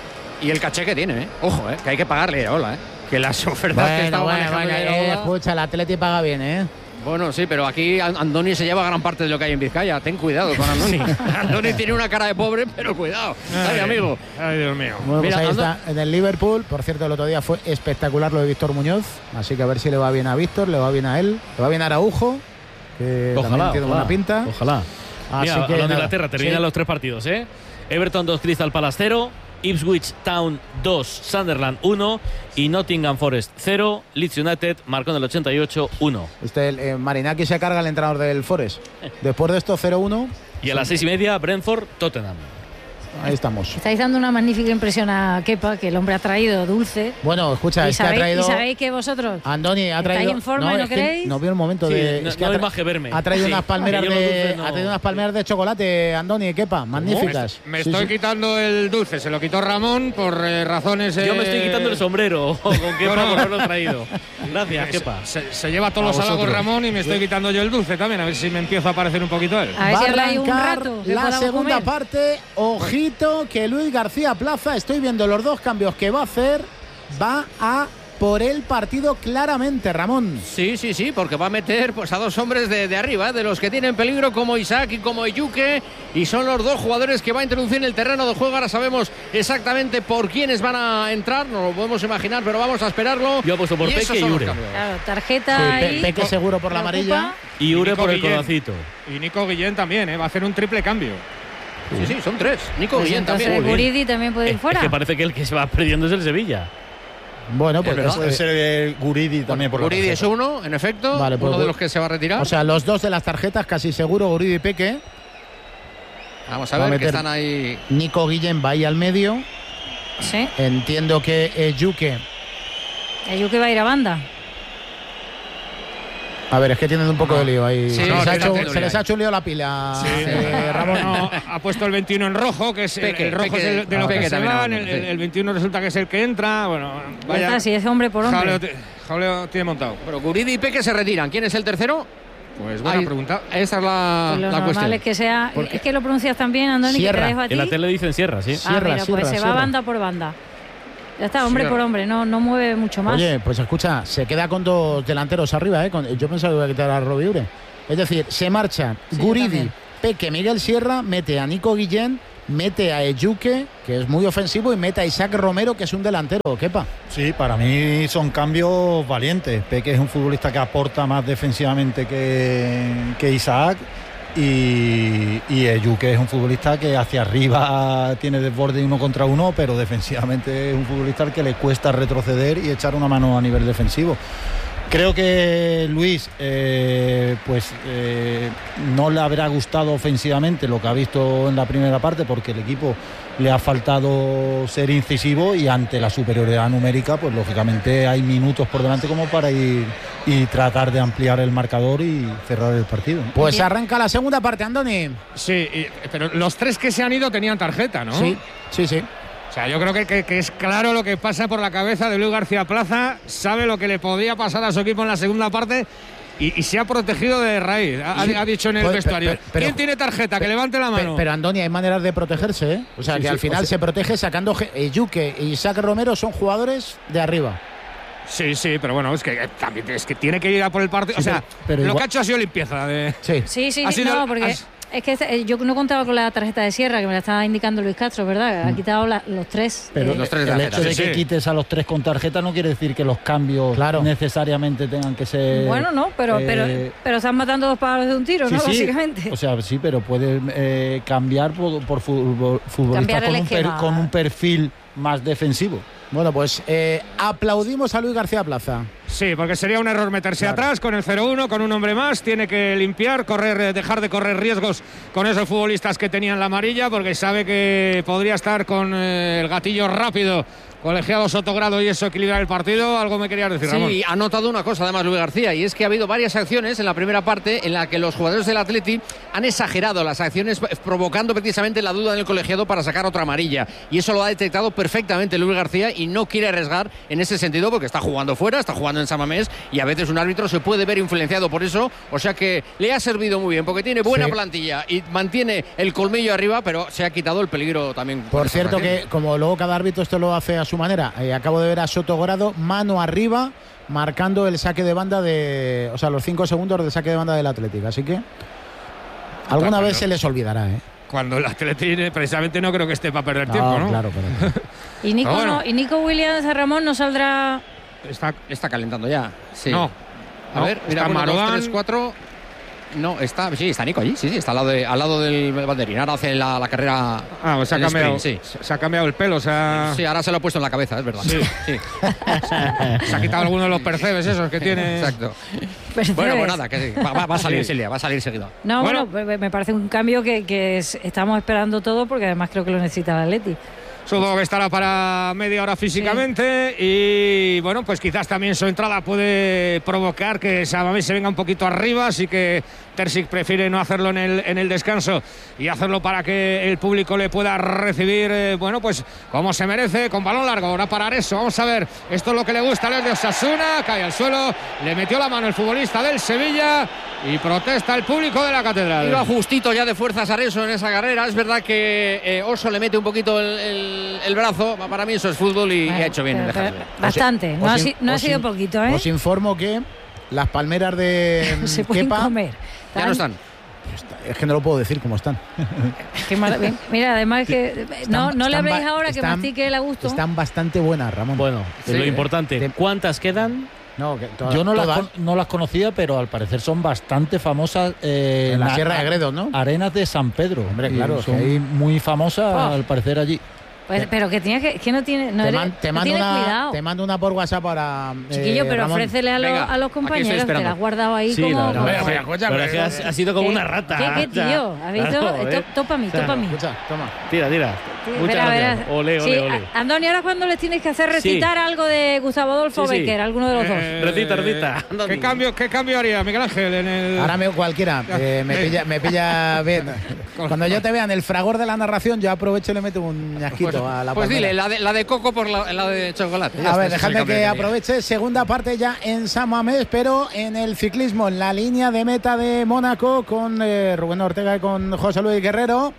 Y el caché que tiene, ¿eh? Ojo, ¿eh? Que hay que pagarle a Iraola, ¿eh? Que las ofertas que está manejando eh, Iraola- escucha, el Atleti paga bien, ¿eh? Bueno, sí, pero aquí An- Andoni se lleva gran parte de lo que hay en Vizcaya. Ten cuidado con Andoni. Andoni tiene una cara de pobre, pero cuidado. Ay, amigo. Ay, Dios mío. Bueno, pues Mira, ahí anda- está, en el Liverpool. Por cierto, el otro día fue espectacular lo de Víctor Muñoz. Así que a ver si le va bien a Víctor, le va bien a él, le va bien a Araujo, que también Ojalá, tiene ojalá, buena pinta. Ojalá. Así Mira, que hablando de nada. Inglaterra, terminan Sí. los tres partidos, ¿eh? Everton dos, Crystal Palace cero, Ipswich Town dos, Sunderland uno y Nottingham Forest cero. Leeds United marcó en el ochenta y ocho uno. Este, el, eh, Marinaki se carga el entrenador del Forest. Después de esto, cero uno. Y a las seis y media, Brentford Tottenham. Ahí estamos. Estáis dando una magnífica impresión a Kepa, que el hombre ha traído dulce. Bueno, escucha, y, es que ha sabéis, traído. y sabéis que vosotros Andoni ha estáis traído. en forma y no es que queréis. no vio el momento Sí, de. no- es que no ha hay tra- más que verme. Ha traído Sí. unas palmeras Que yo los de. dulces no- Ha traído unas palmeras de chocolate, Andoni y Kepa. Magníficas. Me Sí, estoy sí. quitando el dulce, se lo quitó Ramón por eh, razones. Yo me estoy eh, quitando el sombrero con Kepa no, no. por haberlo traído. Gracias, Kepa. Se, se lleva todos A los halagos vosotros. Ramón y me estoy quitando yo el dulce también, a ver si me empiezo a parecer un poquito a él. A ver Va si a habláis un arrancar rato. que la podamos segunda comer. parte. Ojito que Luis García Plaza, estoy viendo los dos cambios que va a hacer. Va a por el partido claramente, Ramón. Sí, sí, sí, porque va a meter pues, a dos hombres de, de arriba, de los que tienen peligro, como Isaac y como Eyuke, y son los dos jugadores que va a introducir en el terreno de juego. Ahora sabemos exactamente por quiénes van a entrar, no lo podemos imaginar, pero vamos a esperarlo. Yo apuesto por Y Peque esos y son los Ure. cambios. Claro, tarjeta Sí, ahí. Pe- Peque seguro por la preocupa. amarilla. Y Ure Nico por el Guillén. codacito. Y Nico Guillén también, ¿eh? Va a hacer un triple cambio. Sí, sí, son tres. Nico Pues Guillén entonces también. Guridi también puede ir Es fuera. que parece que el que se va perdiendo es el Sevilla. Bueno, pues verdad. eh, puede ser el Guridi también por la Guridi es tarjeta. uno, en efecto, Vale, pues uno de Gur- los que se va a retirar. o sea, los dos de las tarjetas casi seguro, Uribe y Peque. Vamos a va a ver que meter- están ahí. Nico Guillén va ahí al medio. Sí. Entiendo que Eyuke. Ayuque va a ir a banda. A ver, es que tienen un poco de lío ahí. Sí, se no, les, ha, tiene hecho, que se les ha hecho un lío la pila. eh, Ramón. No, ha puesto el veintiuno en rojo, que es el, Peque, el rojo Peque, es el de ah, los que Peque se también van, ha el, mandado, el- sí. el veintiuno resulta que es el que entra. Bueno, Ya vaya. está, si es hombre por hombre. Jaleo, ti- jaleo tiene montado. Pero Guridi y Peque se retiran. ¿Quién es el tercero? Pues buena Ahí- pregunta. Esa es la, Pues lo la normal cuestión. es que sea. Porque- Es que lo pronuncias tan bien, Andoni, que te Sierra. dejo a ti. En la tele dicen Sierra, sí. Ah, Sierra, mira, pues Sierra, se va Sierra. banda por banda. Ya está, hombre Sí, por hombre, no, no mueve mucho más. Oye, pues escucha, se queda con dos delanteros arriba, ¿eh? Con, yo pensaba que iba a quitar a Robiure. Es decir, se marcha Sí, Guridi, Peque, Miguel Sierra, mete a Nico Guillén, mete a Ejuke, que es muy ofensivo, y mete a Isaac Romero, que es un delantero. Kepa. Sí, para mí son cambios valientes. Peque es un futbolista que aporta más defensivamente que, que Isaac. Y, y Ejuke es un futbolista que hacia arriba tiene desborde uno contra uno, pero defensivamente es un futbolista al que le cuesta retroceder y echar una mano a nivel defensivo. Creo que Luis eh, pues eh, no le habrá gustado ofensivamente lo que ha visto en la primera parte, porque el equipo le ha faltado ser incisivo, y ante la superioridad numérica pues lógicamente hay minutos por delante como para ir y tratar de ampliar el marcador y cerrar el partido, ¿no? Pues arranca la segunda parte, Andoni. Sí, y- pero los tres que se han ido tenían tarjeta, ¿no? Sí, sí, sí. O sea, yo creo que, que- que es claro lo que pasa por la cabeza de Luis García Plaza, sabe lo que le podía pasar a su equipo en la segunda parte y, y se ha protegido de raíz. Ha, Sí. ha dicho en el Pues, vestuario. pero- pero- ¿Quién tiene tarjeta? Que levante la Pe- mano. Pero Andoni, hay maneras de protegerse, ¿eh? O sea, Sí, que sí, al final o sea- se protege sacando ge- Ejuke y Isaac Romero son jugadores de arriba. Sí, sí, pero bueno, es que eh, también es que tiene que ir a por el partido. Sí, o sea, pero- pero lo igual- que ha hecho ha sido limpieza. De... Sí. Sí, sí, Ha sido- no, porque has- es que eh, yo no contaba con la tarjeta de Sierra, que me la estaba indicando Luis Castro, ¿verdad? Ha quitado la- los tres. Pero eh, Los tres de el tarjeta, hecho de sí, que sí. quites a los tres con tarjeta no quiere decir que los cambios Claro. necesariamente tengan que ser. Bueno, no, pero, eh, pero, pero están matando dos pájaros de un tiro, sí, ¿no? sí. Básicamente. O sea, sí, pero puede eh, cambiar por, por futbol- futbolistas Cambiar el con un, per- esquema. con un perfil más defensivo. Bueno, pues eh, aplaudimos a Luis García Plaza. Sí, porque sería un error meterse Claro. atrás con el cero uno, con un hombre más. Tiene que limpiar, correr, eh, dejar de correr riesgos con esos futbolistas que tenían la amarilla, porque sabe que podría estar con eh, el gatillo rápido. Colegiado Sotogrado y eso equilibrar el partido. Algo me querías decir, Ramón. Sí, ha notado una cosa además Luis García, y es que ha habido varias acciones en la primera parte en la que los jugadores del Atleti han exagerado las acciones, provocando precisamente la duda en el colegiado para sacar otra amarilla, y eso lo ha detectado perfectamente Luis García y no quiere arriesgar en ese sentido, porque está jugando fuera, está jugando en San Mamés, y a veces un árbitro se puede ver influenciado por eso. O sea que le ha servido muy bien, porque tiene buena Sí. plantilla y mantiene el colmillo arriba, pero se ha quitado el peligro también. Por estas cierto acciones. que, como luego cada árbitro esto lo hace a su manera, eh, acabo de ver a Sotogrado, mano arriba, marcando el saque de banda de... O sea, los cinco segundos de saque de banda del Atlético. Así que alguna Claro, vez ¿no? se les olvidará, ¿eh? Cuando el Atleti precisamente no creo que esté para perder No, tiempo, ¿no? claro, pero... Y Nico, Pero bueno. no- y Nico Williams a Ramón no saldrá. Está, Está calentando ya. Sí. No. A No, ver, mira, está uno, dos, Marouane. tres, cuatro. No, está, sí, está Nico allí, sí, sí, está al lado, de- al lado del banderín. Ahora hace la, la carrera. Ah, pues se ha, el cambiado, sprint, sí. se ha cambiado el pelo, o sea, Sí, ahora se lo ha puesto en la cabeza, es verdad. Sí. sí. se ha quitado alguno de los percebes esos que tiene. Exacto. Percebes. Bueno, pues nada, que sí, va, va- va a salir, Sí. Silvia, va a salir seguido. No, Bueno. bueno, me- me parece un cambio que, que es- estamos esperando todo, porque además creo que lo necesita el Atleti. Supongo que estará para media hora físicamente y bueno, pues quizás también su entrada puede provocar que Samamés se venga un poquito arriba, así que Terzic prefiere no hacerlo en el, en el descanso y hacerlo para que el público le pueda recibir, eh, bueno, pues como se merece, con balón largo. Ahora parar eso, vamos a ver, esto es lo que le gusta a los de Osasuna, cae al suelo, le metió la mano el futbolista del Sevilla y protesta el público de la Catedral. Iba justito ya de fuerzas Areso en esa carrera. Es verdad que eh, Oso le mete un poquito el, el- el brazo. Para mí eso es fútbol y, y ha hecho bien en Pero- dejarlo. pero- Bastante, no, Os ha, in- si- no ha os sido in- poquito, ¿eh? Os informo que las palmeras de Se pueden Kepa... comer. Ya no están. Es que no lo puedo decir cómo están. Qué maravilla. Mira, además que no, Están- no le están habléis ba- ahora que están- mastique el a gusto. Están bastante buenas, Ramón. Bueno, Sí. lo importante, Te- ¿cuántas quedan? No, que todas- Yo no las, todas con- no las conocía, pero al parecer son bastante famosas. eh, en la na- Sierra de Gredos, ¿no? Arenas de San Pedro. Hombre, Y claro, son que ahí- muy famosas Ah. al parecer allí. Pues, pero que tienes que, que no tiene, no te, eres- man- te no mando tienes una, cuidado. te mando una por WhatsApp para. eh, Chiquillo, pero Ramón. ofrécele a, los- Venga, a los aquí estoy compañeros, te esperando. la has guardado ahí Sí, como. la verdad. como- Hombre, escucha, Pero es que pero- has- ha sido como ¿Qué- una rata. ¿Qué, qué O sea, tío? ¿Has visto? claro, To- ¿eh? Topa a mí, O sea, topa a mí. Escucha, toma. Tira, tira. Muchas Verá, gracias. verá. Ole, Sí, ole, ole. a- Andoni, ahora cuando les tienes que hacer recitar algo de Gustavo Adolfo Sí, sí. Becker, alguno de los dos. Eh, Recita, recita. ¿Qué cambio, ¿Qué cambio haría Miguel Ángel en el...? Ahora me cualquiera. eh, me, pilla, me pilla bien. Cuando yo te vea en el fragor de la narración, yo aprovecho y le meto un ñasquito Pues, a la pues palmera. dile, la de, la de coco por la, la de chocolate. Ya A está, ver, ese es el dejadme cambio que tenía. aproveche. Segunda parte ya en San Mamés, pero en el ciclismo, en la línea de meta de Mónaco, con eh, Rubén Ortega y con José Luis Guerrero.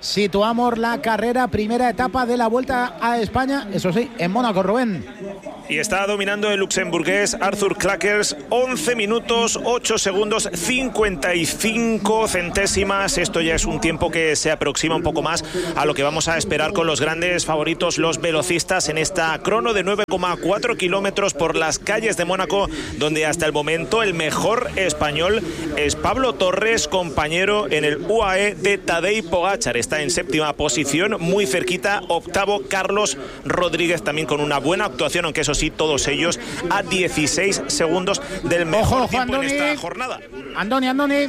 situamos la carrera, primera etapa de la Vuelta a España, eso sí, en Mónaco, Rubén. Y está dominando el luxemburgués Arthur Klackers, once minutos, ocho segundos, cincuenta y cinco centésimas. Esto ya es un tiempo que se aproxima un poco más a lo que vamos a esperar con los grandes favoritos, los velocistas, en esta crono de nueve coma cuatro kilómetros por las calles de Mónaco, donde hasta el momento el mejor español es Pablo Torres, compañero en el U A E de Tadej Pogačar. Está en séptima posición, muy cerquita, octavo Carlos Rodríguez, también con una buena actuación, aunque eso sí, todos ellos a dieciséis segundos del mejor ojo, tiempo Andoni, en esta jornada. Andoni, Andoni.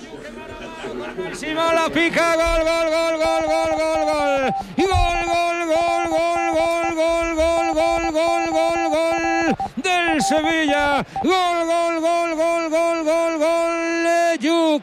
La pica, gol, gol, gol, gol, gol, gol, gol. Y gol, gol, gol, gol, gol, gol, gol, gol, gol, gol, gol del Sevilla. Gol, gol, gol, gol, gol, gol, gol de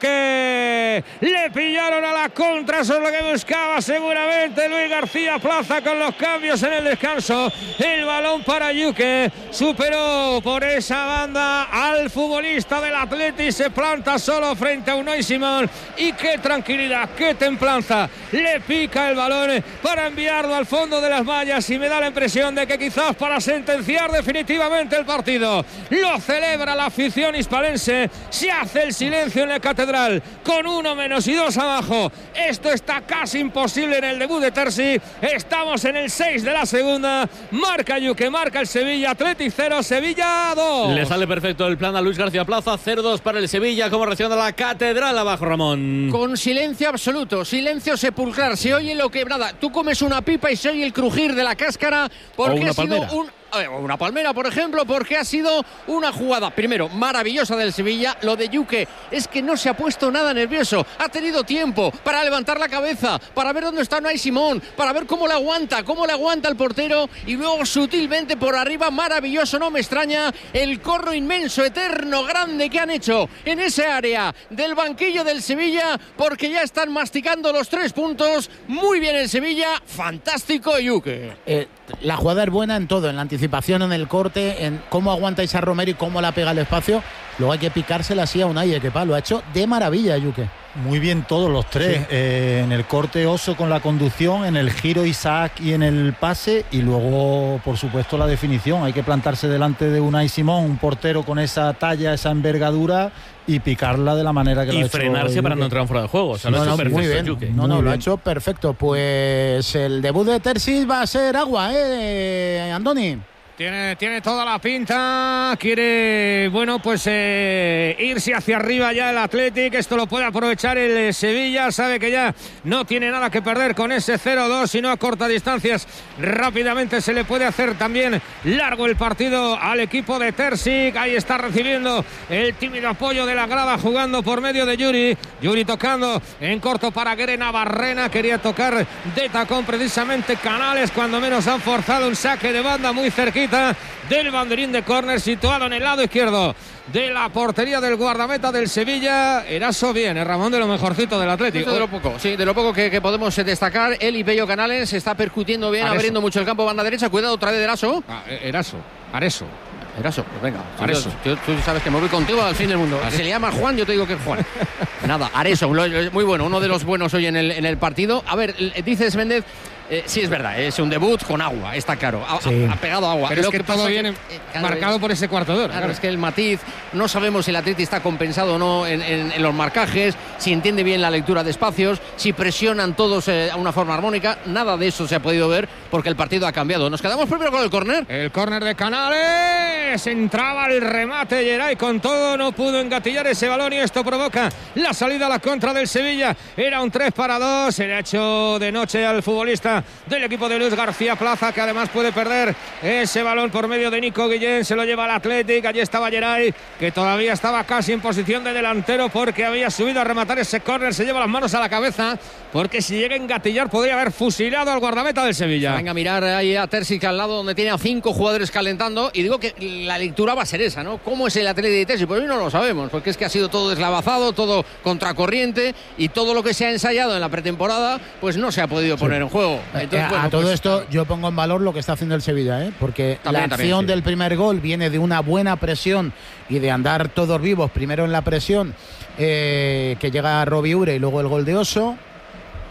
Yuque. Le pillaron a la contra, eso es lo que buscaba seguramente Luis García Plaza con los cambios en el descanso. El balón para Yuque, superó por esa banda al futbolista del Atleti, se planta solo frente a Unai Simón. Y qué tranquilidad, qué templanza, le pica el balón para enviarlo al fondo de las mallas, y me da la impresión de que quizás para sentenciar definitivamente el partido. Lo celebra la afición hispalense, se hace el silencio en la catedral con uno menos y dos abajo. Esto está casi imposible en el debut de Terzi. Estamos en el seis de la segunda, marca Yuque, marca el Sevilla, Athletic cero, Sevilla dos. Le sale perfecto el plan a Luis García Plaza, cero dos para el Sevilla, como reacciona la catedral abajo, Ramón. Con silencio absoluto, silencio sepulcral, se oye lo que nada, tú comes una pipa y se oye el crujir de la cáscara porque ha sido un una palmera, por ejemplo, porque ha sido una jugada, primero, maravillosa del Sevilla. Lo de Yuque es que no se ha puesto nada nervioso, ha tenido tiempo para levantar la cabeza, para ver dónde está Unai Simón, para ver cómo le aguanta, cómo le aguanta el portero, y luego sutilmente por arriba, maravilloso, no me extraña, el corro inmenso, eterno, grande que han hecho en ese área del banquillo del Sevilla, porque ya están masticando los tres puntos. Muy bien el Sevilla, fantástico Yuque. Eh, la jugada es buena en todo, en la anticipación, en el corte, en cómo aguanta Isa Romero y cómo la pega al espacio. Luego hay que picársela así a Unai, que pa, lo ha hecho de maravilla Yuque. Muy bien todos los tres, sí. eh, en el corte Oso con la conducción, en el giro Isaac y en el pase, y luego por supuesto la definición. Hay que plantarse delante de Unai Simón, un portero con esa talla, esa envergadura, y picarla de la manera que y lo ha hecho. Y frenarse para no entrar en fuera de juego. O sea, no, lo ha hecho no, perfecto, muy bien. Yuque. No, muy no, bien. lo ha hecho perfecto. Pues el debut de Terzi va a ser agua, ¿eh, Andoni? Tiene, tiene toda la pinta, quiere, bueno, pues eh, irse hacia arriba ya el Athletic. Esto lo puede aprovechar el eh, Sevilla, sabe que ya no tiene nada que perder con ese cero dos, sino a corta distancias rápidamente se le puede hacer también largo el partido al equipo de Terzic. Ahí está recibiendo el tímido apoyo de la grada, jugando por medio de Yuri, Yuri tocando en corto para Grena Barrena, quería tocar de tacón precisamente Canales, cuando menos han forzado un saque de banda muy cerquita del banderín de córner, situado en el lado izquierdo de la portería del guardameta del Sevilla. Eraso bien, el Ramón, de lo mejorcito del Atlético. De lo poco, sí, de lo poco que, que podemos destacar. Él y Pello Canales está percutiendo bien, Areso. abriendo mucho el campo, banda derecha. Cuidado otra vez de Eraso. Ah, Eraso, Areso. Eraso, pues venga, Areso. Yo, tú sabes que me voy contigo al fin del mundo. Areso. Se le llama Juan, yo te digo que es Juan. Nada, Areso, muy bueno, uno de los buenos hoy en el, en el partido. A ver, dices Méndez. Eh, sí, es verdad, es un debut con agua, está claro. Ha, sí. ha, ha pegado agua. Pero Lo es que, que todo viene que, eh, claro, marcado es, por ese cuarto de hora. Claro, claro, es que el matiz, no sabemos si el Atleti está compensado o no en, en, en los marcajes, si entiende bien la lectura de espacios, si presionan todos eh, a una forma armónica. Nada de eso se ha podido ver porque el partido ha cambiado. Nos quedamos primero con el córner. El córner de Canales, entraba el remate, Geray con todo, no pudo engatillar ese balón, y esto provoca la salida a la contra del Sevilla. Era un tres para dos, se le ha hecho de noche al futbolista del equipo de Luis García Plaza, que además puede perder ese balón por medio de Nico Guillén. Se lo lleva al Athletic. Allí estaba Geray, que todavía estaba casi en posición de delantero porque había subido a rematar ese córner. Se lleva las manos a la cabeza porque si llega a engatillar podría haber fusilado al guardameta del Sevilla. Venga a mirar ahí a Terzic al lado, donde tiene a cinco jugadores calentando, y digo que la lectura va a ser esa, ¿no? ¿Cómo es el Athletic de Terzic? Pues hoy no lo sabemos, porque es que ha sido todo deslavazado, todo contracorriente, y todo lo que se ha ensayado en la pretemporada pues no se ha podido poner sí. en juego. Entonces, a, bueno, a todo pues, esto yo pongo en valor lo que está haciendo el Sevilla, ¿eh? Porque también, la también, acción sí. del primer gol viene de una buena presión y de andar todos vivos, primero en la presión, eh, que llega a Robbie Ure, y luego el gol de Oso.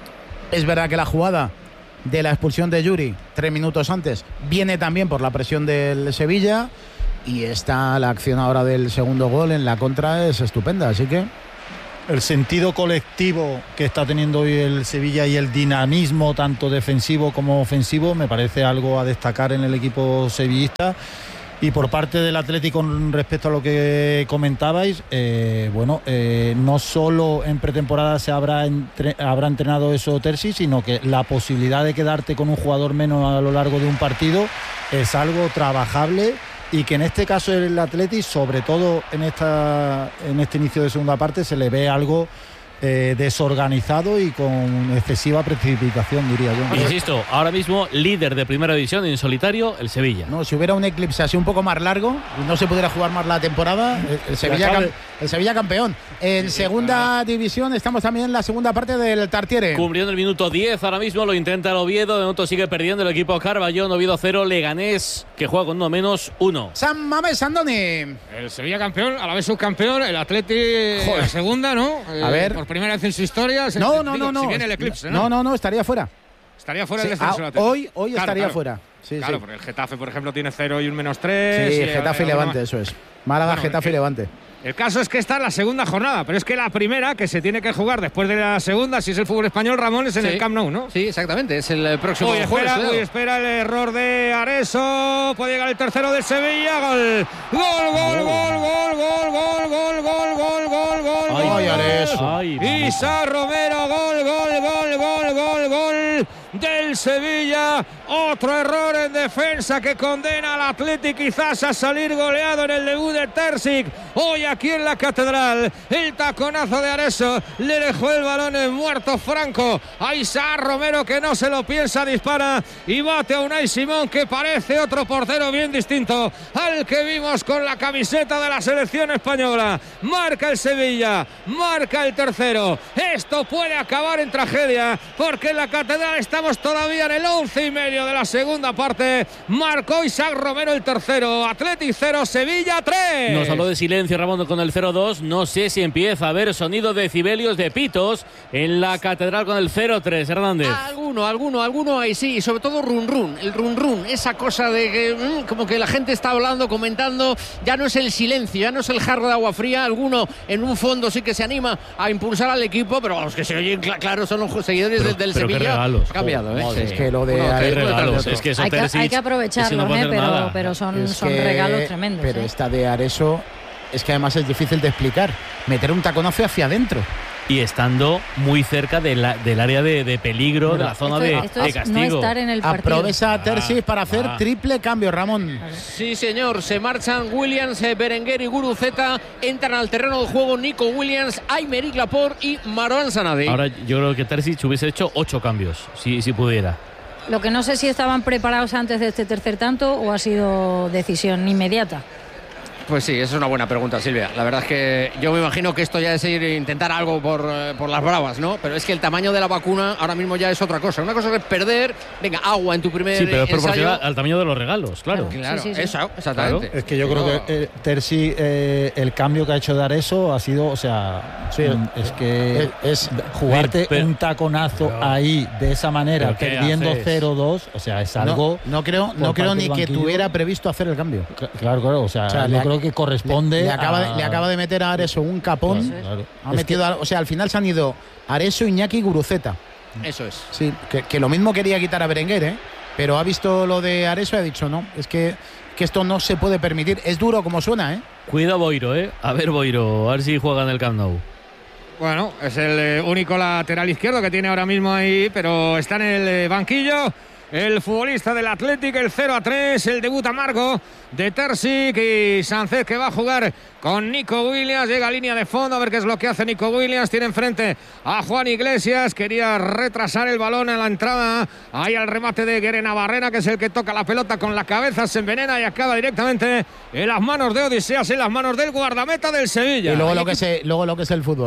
Es verdad que la jugada de la expulsión de Yuri tres minutos antes viene también por la presión del Sevilla, y está la acción ahora del segundo gol en la contra es estupenda, así que el sentido colectivo que está teniendo hoy el Sevilla y el dinamismo tanto defensivo como ofensivo me parece algo a destacar en el equipo sevillista. Y por parte del Atlético, con respecto a lo que comentabais, eh, bueno, eh, no solo en pretemporada se habrá, entre, habrá entrenado eso Terzi, sino que la posibilidad de quedarte con un jugador menos a lo largo de un partido es algo trabajable, y que en este caso el Atleti, sobre todo en esta en este inicio de segunda parte, se le ve algo eh, desorganizado y con excesiva precipitación, diría yo. Insisto, ahora mismo líder de primera división en solitario, el Sevilla. No, si hubiera un eclipse así un poco más largo y no se pudiera jugar más la temporada, el, el Sevilla cam, el Sevilla campeón. En segunda división estamos también en la segunda parte del Tartiere. Cumpliendo el minuto diez ahora mismo, lo intenta el Oviedo, de momento sigue perdiendo el equipo Carballón. Oviedo cero, Leganés, que juega con uno menos uno. San Mamés Andoni. El Sevilla campeón, a la vez subcampeón, el Atleti Joder. segunda, ¿no? Eh, a ver. Por primera vez en su historia. Se no, no, digo, no, no. Si viene el eclipse, ¿no? No, no, no, estaría fuera. Estaría fuera sí, el descenso. Ah, hoy hoy claro, estaría claro. fuera. Sí, claro, sí. porque el Getafe, por ejemplo, tiene cero y un menos tres. Sí, y Getafe y Levante, eso es. Málaga, bueno, Getafe y Levante. El caso es que está en la segunda jornada, pero es que la primera que se tiene que jugar después de la segunda, si es el fútbol español, Ramón, es en sí. el Camp Nou, ¿no? Sí, exactamente, es el próximo hoy jueves. Espera, hoy espera el error de Areso, puede llegar el tercero del Sevilla, gol, gol, gol, gol, gol, gol, gol, gol, gol, gol, gol, gol, ay, gol, Areso. Ay, Isa Romero, gol, gol, gol, gol, gol, gol del Sevilla, otro error en defensa que condena al Athletic quizás a salir goleado en el debut de Terzic, hoy aquí en la Catedral. El taconazo de Areso le dejó el balón en muerto franco a Isaac Romero, que no se lo piensa, dispara y bate a Unai Simón, que parece otro portero bien distinto al que vimos con la camiseta de la selección española. Marca el Sevilla, marca el tercero. Esto puede acabar en tragedia, porque en la Catedral estamos todavía en el once y medio de la segunda parte. Marcó Isaac Romero el tercero. Athletic cero, Sevilla tres. Nos habló de silencio Ramón con el cero dos. No sé si empieza a haber sonido de decibelios, de pitos en la Catedral con el cero tres. Hernández. Alguno, alguno, alguno ahí sí. Y sobre todo run run, el run run. Esa cosa de que mmm, como que la gente está hablando, comentando. Ya no es el silencio, ya no es el jarro de agua fría. Alguno en un fondo sí que se anima a impulsar al equipo, pero los que se oyen cl- claro son los seguidores pero, del, del pero Sevilla. Qué regalos. Cambiado, ¿eh? No, sí. Es que lo de bueno, qué regalos. Es que hay, que, hay que aprovecharlo, no ¿eh? pero, pero son, es son que, regalos tremendos. Pero ¿eh? esta de Areso es que además es difícil de explicar. Meter un taconazo hacia adentro. Y estando muy cerca de la, del área de, de peligro, Mira, de la zona esto, de, esto de es castigo. No estar en el partido. Aprovecha a Terzi ah, para hacer ah. triple cambio, Ramón. Sí, señor. Se marchan Williams, Berenguer y Guruceta. Entran al terreno de juego Nico Williams, Aymeric Laporte y Marouane Sanadé. Ahora yo creo que Terzi hubiese hecho ocho cambios, si, si pudiera. Lo que no sé si estaban preparados antes de este tercer tanto o ha sido decisión inmediata. Pues sí, esa es una buena pregunta, Silvia. La verdad es que yo me imagino que esto ya es ir intentar algo por, por las bravas, ¿no? Pero es que el tamaño de la vacuna ahora mismo ya es otra cosa. Una cosa es perder, venga, agua en tu primer Sí, pero es ensayo. proporcional al tamaño de los regalos, claro. Claro, sí, sí, sí. eso, exactamente. Claro. Es que yo creo no. que eh, Terzi, eh, el cambio que ha hecho de Areso ha sido, o sea, sí, es que es, es jugarte pero, pero, un taconazo pero, ahí de esa manera, perdiendo cero dos, o sea, es algo... No, no creo, no creo ni que tuviera previsto hacer el cambio. Claro, claro, o sea, o sea yo creo que corresponde... Le, le, acaba de, a... le acaba de meter a Areso un capón. Claro, claro. Ha metido que... a, o sea, al final se han ido Areso, Iñaki y Guruceta. Eso es. Sí, que, que lo mismo quería quitar a Berenguer, ¿eh? Pero ha visto lo de Areso y ha dicho, no, es que, que esto no se puede permitir. Es duro como suena, ¿eh? Cuida Boiro, ¿eh? A ver, Boiro, a ver si juega en el Camp Nou. Bueno, es el eh, único lateral izquierdo que tiene ahora mismo ahí, pero está en el eh, banquillo. El futbolista del Athletic, el cero a tres, el debut amargo de Terzic y Sánchez, que va a jugar con Nico Williams. Llega a línea de fondo a ver qué es lo que hace Nico Williams. Tiene enfrente a Juan Iglesias. Quería retrasar el balón en la entrada. Ahí al remate de Guerena Barrera, que es el que toca la pelota con la cabeza, se envenena y acaba directamente en las manos de Odiseas, en las manos del guardameta del Sevilla. Y luego lo que, se, luego lo que es el fútbol.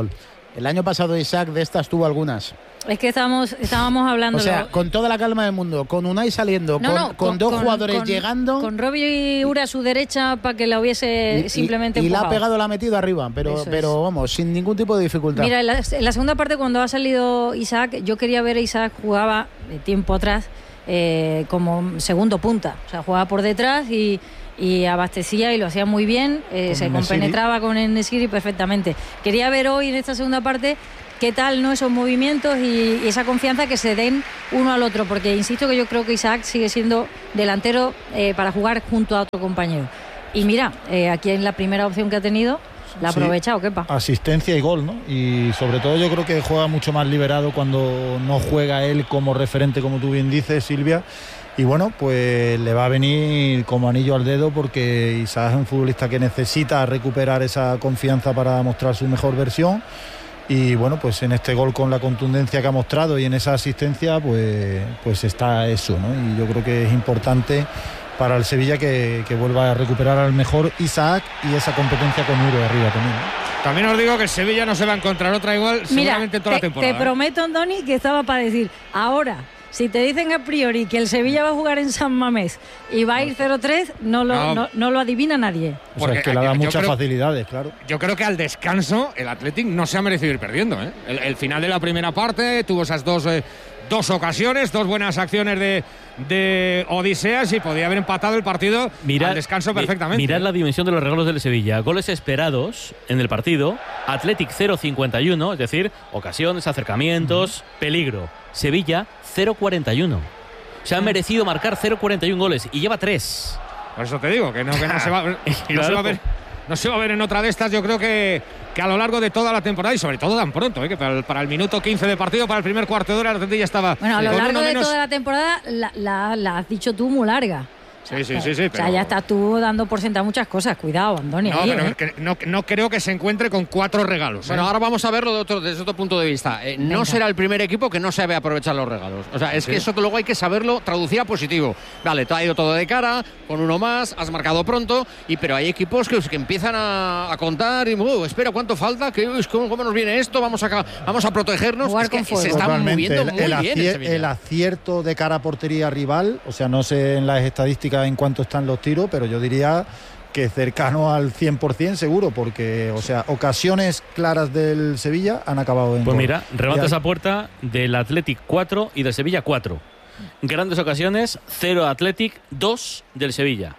El año pasado Isaac de estas tuvo algunas. Es que estábamos, estábamos hablando. O sea, con toda la calma del mundo, con Unai saliendo, no, con, no, con, con dos con, jugadores con, llegando. Con Robbie Ura a su derecha para que la hubiese y, simplemente y, y la ha empujado. pegado, la ha metido arriba, pero, pero vamos, sin ningún tipo de dificultad. Mira, en la, en la segunda parte, cuando ha salido Isaac, yo quería ver a Isaac jugaba de tiempo atrás eh, como segundo punta. O sea, jugaba por detrás y. y abastecía y lo hacía muy bien, eh, se compenetraba con el Nesiri perfectamente. Quería ver hoy en esta segunda parte qué tal, ¿no?, esos movimientos y, y esa confianza que se den uno al otro, porque insisto que yo creo que Isaac sigue siendo delantero eh, para jugar junto a otro compañero. Y mira, eh, aquí en la primera opción que ha tenido, la ha aprovechado, sí, Kepa. Asistencia y gol, ¿no? Y sobre todo yo creo que juega mucho más liberado cuando no juega él como referente, como tú bien dices, Silvia. Y bueno, pues le va a venir como anillo al dedo, porque Isaac es un futbolista que necesita recuperar esa confianza para mostrar su mejor versión. Y bueno, pues en este gol con la contundencia que ha mostrado y en esa asistencia, pues, pues está eso, ¿no? Y yo creo que es importante para el Sevilla que, que vuelva a recuperar al mejor Isaac y esa competencia con Uro arriba también, ¿no? También os digo que el Sevilla no se va a encontrar otra igual seguramente en toda te, la temporada. Te ¿eh? prometo, Andoni, que estaba para decir, ahora, si te dicen a priori que el Sevilla va a jugar en San Mamés y va a ir cero tres, no lo, no. No, no lo adivina nadie. O sea, es que le da muchas creo, facilidades, claro. Yo creo que al descanso el Athletic no se ha merecido ir perdiendo. ¿eh? El, el final de la primera parte tuvo esas dos, eh, dos ocasiones, dos buenas acciones de, de Odiseas y podía haber empatado el partido mirad, al descanso perfectamente. Mirad la dimensión de los regalos del Sevilla. Goles esperados en el partido. Athletic cero cincuenta y uno, es decir, ocasiones, acercamientos, uh-huh. peligro. Sevilla cero cuarenta y uno. Se ha merecido marcar cero cuarenta y uno goles y lleva tres. Por eso te digo que no, que no, se, va, no, claro. se va a ver, no se va a ver en otra de estas. Yo creo que, que a lo largo de toda la temporada y sobre todo tan pronto, ¿eh? que para el, para el minuto quince de partido, para el primer cuarto de hora, la ya estaba. Bueno, a lo largo de menos... toda la temporada la, la, la has dicho tú muy larga. Sí, sí, sí, sí. O sea, pero... ya estás tú dando por sentado muchas cosas. Cuidado, Andoni. No, ahí, pero ¿eh? que no, no creo que se encuentre con cuatro regalos. Bueno, ¿eh? ahora vamos a verlo de otro, desde otro punto de vista. Eh, no será el primer equipo que no sabe aprovechar los regalos. O sea, es ¿Sí? que eso luego hay que saberlo traducir a positivo. Vale, te ha ido todo de cara, con uno más, has marcado pronto, y pero hay equipos que, que empiezan a, a contar y, uh, espera, ¿cuánto falta? ¿Qué, ¿cómo, ¿Cómo nos viene esto? Vamos a, vamos a protegernos. Es que se está moviendo el, muy el bien acier, el acierto de cara a portería rival, o sea, no sé en las estadísticas en cuánto están los tiros, pero yo diría que cercano al cien por ciento seguro, porque, o sea, ocasiones claras del Sevilla han acabado en Pues gol. mira, remates a puerta del Athletic cuatro y del Sevilla cuatro. Grandes ocasiones, cero Athletic, dos del Sevilla.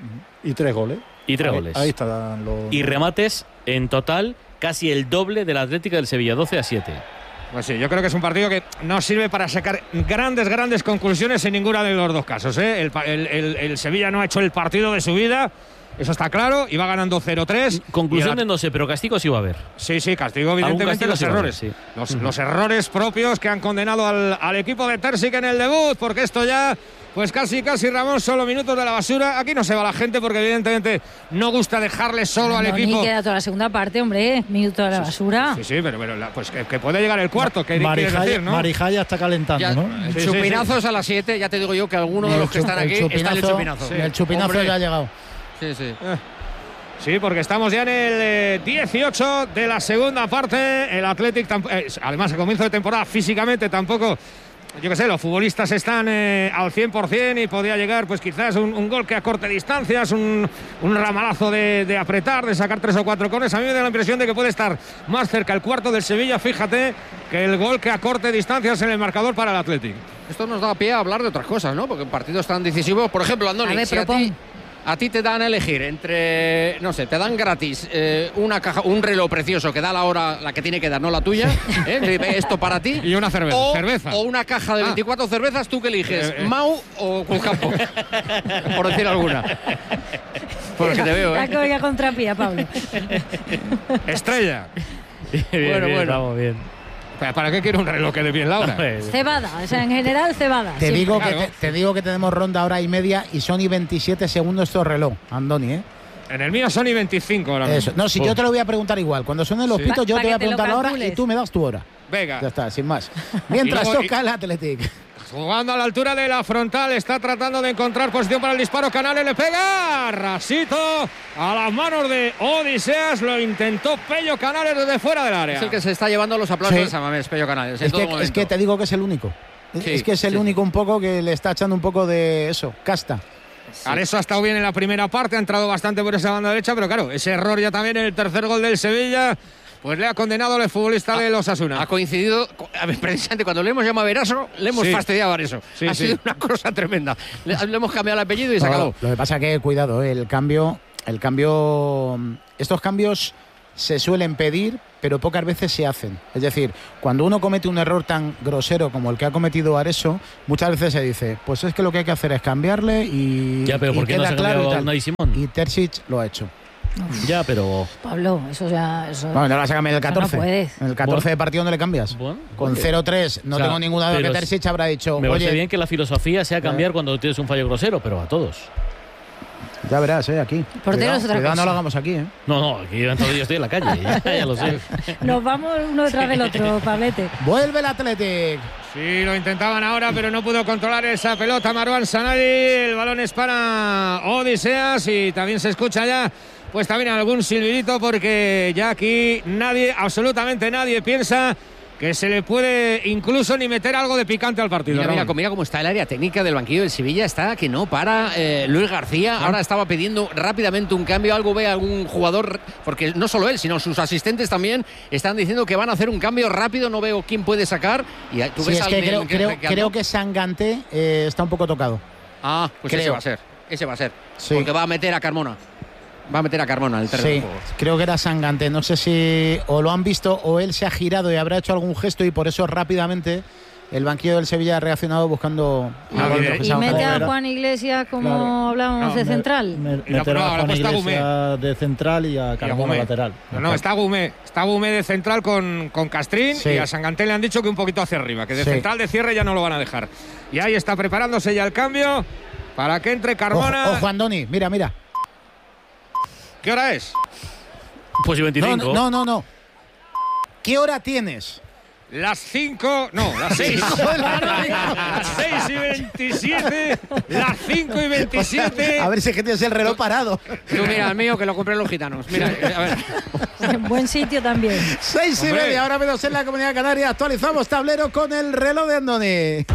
Y tres goles. Y tres ahí, goles. Ahí están los... Y remates en total casi el doble del Athletic del Sevilla, doce a siete. Pues sí, yo creo que es un partido que no sirve para sacar grandes, grandes conclusiones en ninguno de los dos casos. ¿eh? El, el, el, el Sevilla no ha hecho el partido de su vida, eso está claro, y va ganando cero tres. Conclusiones la... no sé, pero castigo sí va a haber. Sí, sí, castigo evidentemente castigo los sí errores. Haber, sí. los, uh-huh. los errores propios que han condenado al, al equipo de Terzic en el debut, porque esto ya... Pues casi, casi, Ramón, solo minutos de la basura. Aquí no se va la gente porque evidentemente no gusta dejarle solo no, al no, equipo. Ni queda toda la segunda parte, hombre. Minuto de la basura. Sí, sí, pero, pero la, pues que, que puede llegar el cuarto. Que Marijaya, decir, ¿no? Marijaya está calentando, ya, ¿no? Sí, chupinazos sí, sí. a las siete. Ya te digo yo que alguno de los que están aquí está en el chupinazo. Sí. El chupinazo Hombre. ya ha llegado. Sí, sí. Eh. Sí, porque estamos ya en el eh, dieciocho de la segunda parte. El Athletic, eh, además, a comienzo de temporada, físicamente tampoco. Yo qué sé, los futbolistas están eh, al cien por ciento y podría llegar pues quizás un, un gol que acorte distancias, un, un ramalazo de, de apretar, de sacar tres o cuatro cones. A mí me da la impresión de que puede estar más cerca el cuarto del Sevilla, fíjate, que el gol que acorte distancias en el marcador para el Athletic. Esto nos da pie a hablar de otras cosas, ¿no? Porque partidos tan decisivos, por ejemplo, Andoni, a ver, si a ti, a ti te dan a elegir entre, no sé, te dan gratis eh, una caja, un reloj precioso que da la hora, la que tiene que dar, no la tuya, ¿eh? Esto para ti. Y una cerveza. O, cerveza. o una caja de veinticuatro ah. cervezas, ¿tú qué eliges? Eh, eh. ¿Mau o Cruzcampo? Por decir alguna. Porque te veo, ¿eh? La que contrapía, Pablo. Estrella. bien, bueno, bien, bueno. Vamos bien. ¿Para qué quiere un reloj que dé bien la hora? Cebada, o sea, en general cebada. Te digo, claro. que te, te digo que tenemos ronda hora y media y son y veintisiete segundos estos reloj, Andoni, ¿eh? En el mío son y veinticinco ahora mismo. Eso. No, si Uf. yo te lo voy a preguntar igual. Cuando suenen los sí. pitos, yo pa, te voy a te preguntar la hora y tú me das tu hora. Venga. Ya está, sin más. Mientras luego, toca y... el Athletic. jugando a la altura de la frontal, está tratando de encontrar posición para el disparo. Canales le pega, rasito a las manos de Odiseas, lo intentó Pello Canales desde fuera del área. Es el que se está llevando los aplausos Sí. de San Mamés, Pello Canales. Es que, es que te digo que es el único. Sí, es que es el sí. único un poco que le está echando un poco de eso, casta. Areso ha estado bien en la primera parte, ha entrado bastante por esa banda derecha, pero claro, ese error ya también en el tercer gol del Sevilla, pues le ha condenado el futbolista de los Osasuna. Ha coincidido, a ver, precisamente cuando le hemos llamado a Veraso, le hemos Sí. fastidiado a Areso. Sí, ha sí. sido una cosa tremenda. Le, le hemos cambiado el apellido y se No, acabó. lo que pasa que, cuidado, eh, el cambio, el cambio, estos cambios se suelen pedir, pero pocas veces se hacen. Es decir, cuando uno comete un error tan grosero como el que ha cometido Areso, muchas veces se dice, pues es que lo que hay que hacer es cambiarle y, Ya, pero y ¿por qué no queda se ha claro cambiado y a tal. Unai Simón? Y Terzic lo ha hecho. Ya, pero... Pablo, eso ya... Eso... Bueno, no lo vas a cambiar en el No, no catorce. puedes. En el catorce Bueno. de partido no le cambias. Bueno, Con oye. cero tres no O sea, tengo ninguna duda que pero Terzic habrá dicho, Me parece oye, bien que la filosofía sea cambiar cuando tienes un fallo grosero, pero a todos. ya verás, eh, aquí. Portero Cuidado, es otra cuidado, cosa. no lo hagamos aquí, eh. No, no, aquí dentro de yo estoy en la calle, ya, ya lo sé. Nos vamos uno detrás del otro, Pablete. Vuelve el Athletic. Sí, lo intentaban ahora, pero no pudo controlar esa pelota Marwan Sanadi. El balón es para Odiseas y también se escucha ya, pues también algún silbidito, porque ya aquí nadie, absolutamente nadie piensa que se le puede incluso ni meter algo de picante al partido. Mira, mira, Raúl. mira cómo está el área técnica del banquillo del Sevilla. Está que no para eh, Luis García. Ahora estaba pidiendo rápidamente un cambio. Algo ve algún jugador, porque no solo él, sino sus asistentes también están diciendo que van a hacer un cambio rápido. No veo quién puede sacar. Y tú Sí, ves es al que del- creo, que- creo, que- creo que Sanganté eh, está un poco tocado. Ah, pues creo. ese va a ser. Ese va a ser. Sí. Porque va a meter a Carmona. Va a meter a Carmona en el terreno de Sí, juego. creo que era Sanganté. No sé si o lo han visto o él se ha girado y habrá hecho algún gesto y por eso rápidamente el banquillo del Sevilla ha reaccionado buscando Ah, algo bien. que Y sea un mete a poco- Juan Iglesias como Claro. hablábamos No, de me- central. Me- Y la meter prueba, a la Juan puesta Iglesias de central y a Y a Carmona Gumé. lateral. No, no, está Gumé. Está Gumé de central con, con Castrín, Sí. y a Sanganté le han dicho que un poquito hacia arriba, que de Sí. central de cierre ya no lo van a dejar. Y ahí está preparándose ya el cambio para que entre Carmona. Ojo, ojo, Andoni, mira, mira. ¿Qué hora es? Pues y No, veinticinco. no, no, no. ¿Qué hora tienes? Las cinco, no, las seis. Las seis y veintisiete, las cinco y veintisiete. A ver si es que tienes el reloj parado. Tú mira, el mío que lo compré los gitanos. Mira, eh, a ver. Buen sitio también. Seis y Hombre. media, ahora menos en la Comunidad Canaria. Actualizamos tablero con el reloj de Andoni. El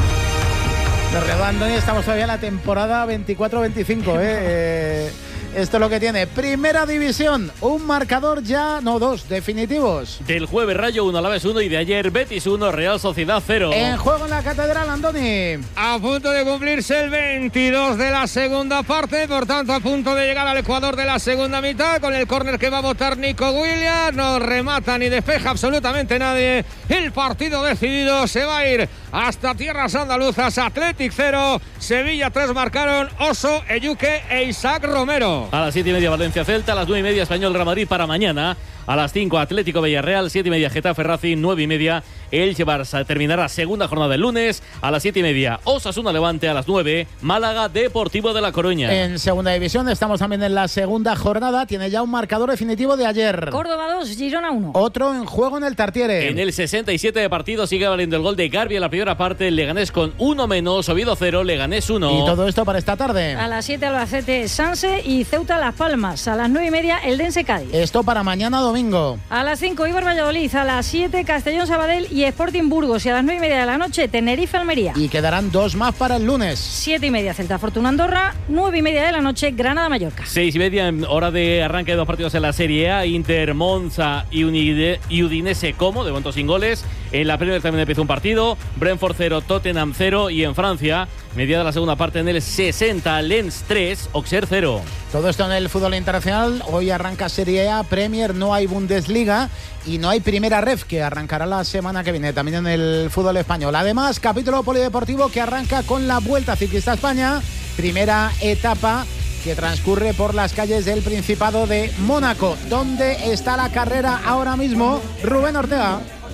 reloj de Andoni, estamos todavía en la temporada veinticuatro veinticinco, ¿eh? Eh, Esto es lo que tiene. Primera división, un marcador ya, no, dos, definitivos. Del jueves Rayo uno, Alaves uno y de ayer Betis uno, Real Sociedad cero. En juego en la Catedral, Andoni. A punto de cumplirse el veintidós de la segunda parte, por tanto a punto de llegar al Ecuador de la segunda mitad, con el córner que va a botar Nico Williams. No remata ni despeja absolutamente nadie. El partido decidido, se va a ir hasta tierras andaluzas. Athletic cero, Sevilla tres marcaron Oso, Eyuque e Isaac Romero. A las siete y media Valencia Celta, a las nueve y media Español Real Madrid para mañana. A las cinco Atlético Villarreal, siete y media Getafe Racing, nueve y media Elche Barça. Terminará segunda jornada el lunes. A las siete y media Osasuna Levante, a las nueve Málaga Deportivo de La Coruña. En segunda división, estamos también en la segunda jornada. Tiene ya un marcador definitivo de ayer. Córdoba dos, Girona uno. Otro en juego en el Tartiere. En el sesenta y siete de partido sigue valiendo el gol de Garbi en la primera parte. Leganés con uno menos, Oviedo cero, Leganés uno. Y todo esto para esta tarde. A las siete Albacete Sanse y Ceuta Las Palmas. A las nueve y media Eldense Cádiz. Esto para mañana domingo. A las cinco Ibar Valladolid. A las siete Castellón Sabadell y Sporting Burgos. Y a las nueve y media de la noche Tenerife Almería. Y quedarán dos más para el lunes. Siete y media Celta Fortuna Andorra. Nueve y media de la noche Granada Mallorca. Seis y media en hora de arranque de dos partidos en la Serie A. Inter, Monza y, Unide, y Udinese como, de momento sin goles. En la Premier también empezó un partido. Brentford cero, Tottenham cero. Y en Francia, mediada la segunda parte en el sesenta, Lens tres, Auxerre cero. Todo esto en el fútbol internacional. Hoy arranca Serie A, Premier, no hay Bundesliga y no hay Primera Ref, que arrancará la semana que viene también en el fútbol español. Además, capítulo polideportivo que arranca con la Vuelta Ciclista a España, primera etapa que transcurre por las calles del Principado de Mónaco. ¿Dónde está la carrera ahora mismo? Rubén Ortega.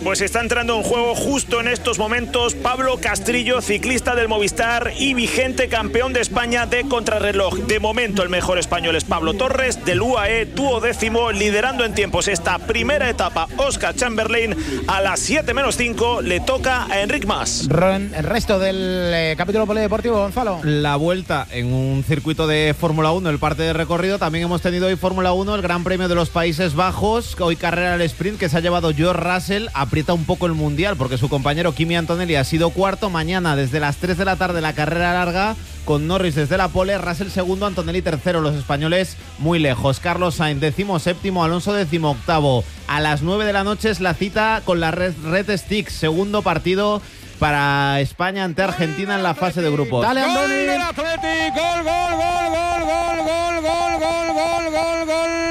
Pues está entrando en juego justo en estos momentos Pablo Castrillo, ciclista del Movistar y vigente campeón de España de contrarreloj. De momento el mejor español es Pablo Torres, del U A E, duodécimo, liderando en tiempos esta primera etapa. Oscar Chamberlain, a las siete menos cinco le toca a Enric Mas. El resto del eh, capítulo polideportivo, Gonzalo. La vuelta en un circuito de Fórmula uno, el parte de recorrido. También hemos tenido hoy Fórmula uno, el Gran Premio de los Países Bajos. Hoy carrera al sprint que se ha llevado George Russell. Aprieta un poco el mundial porque su compañero Kimi Antonelli ha sido cuarto. Mañana desde las tres de la tarde la carrera larga con Norris desde la pole, Russell segundo, Antonelli tercero. Los españoles muy lejos. Carlos Sainz décimo séptimo, Alonso décimo octavo. A las nueve de la noche es la cita con la Red, Red Sticks, segundo partido para España ante Argentina en la fase de grupos. Dale, Gol Andoni. del Athletic, gol, gol, gol, gol, gol, gol, gol, gol, gol, gol,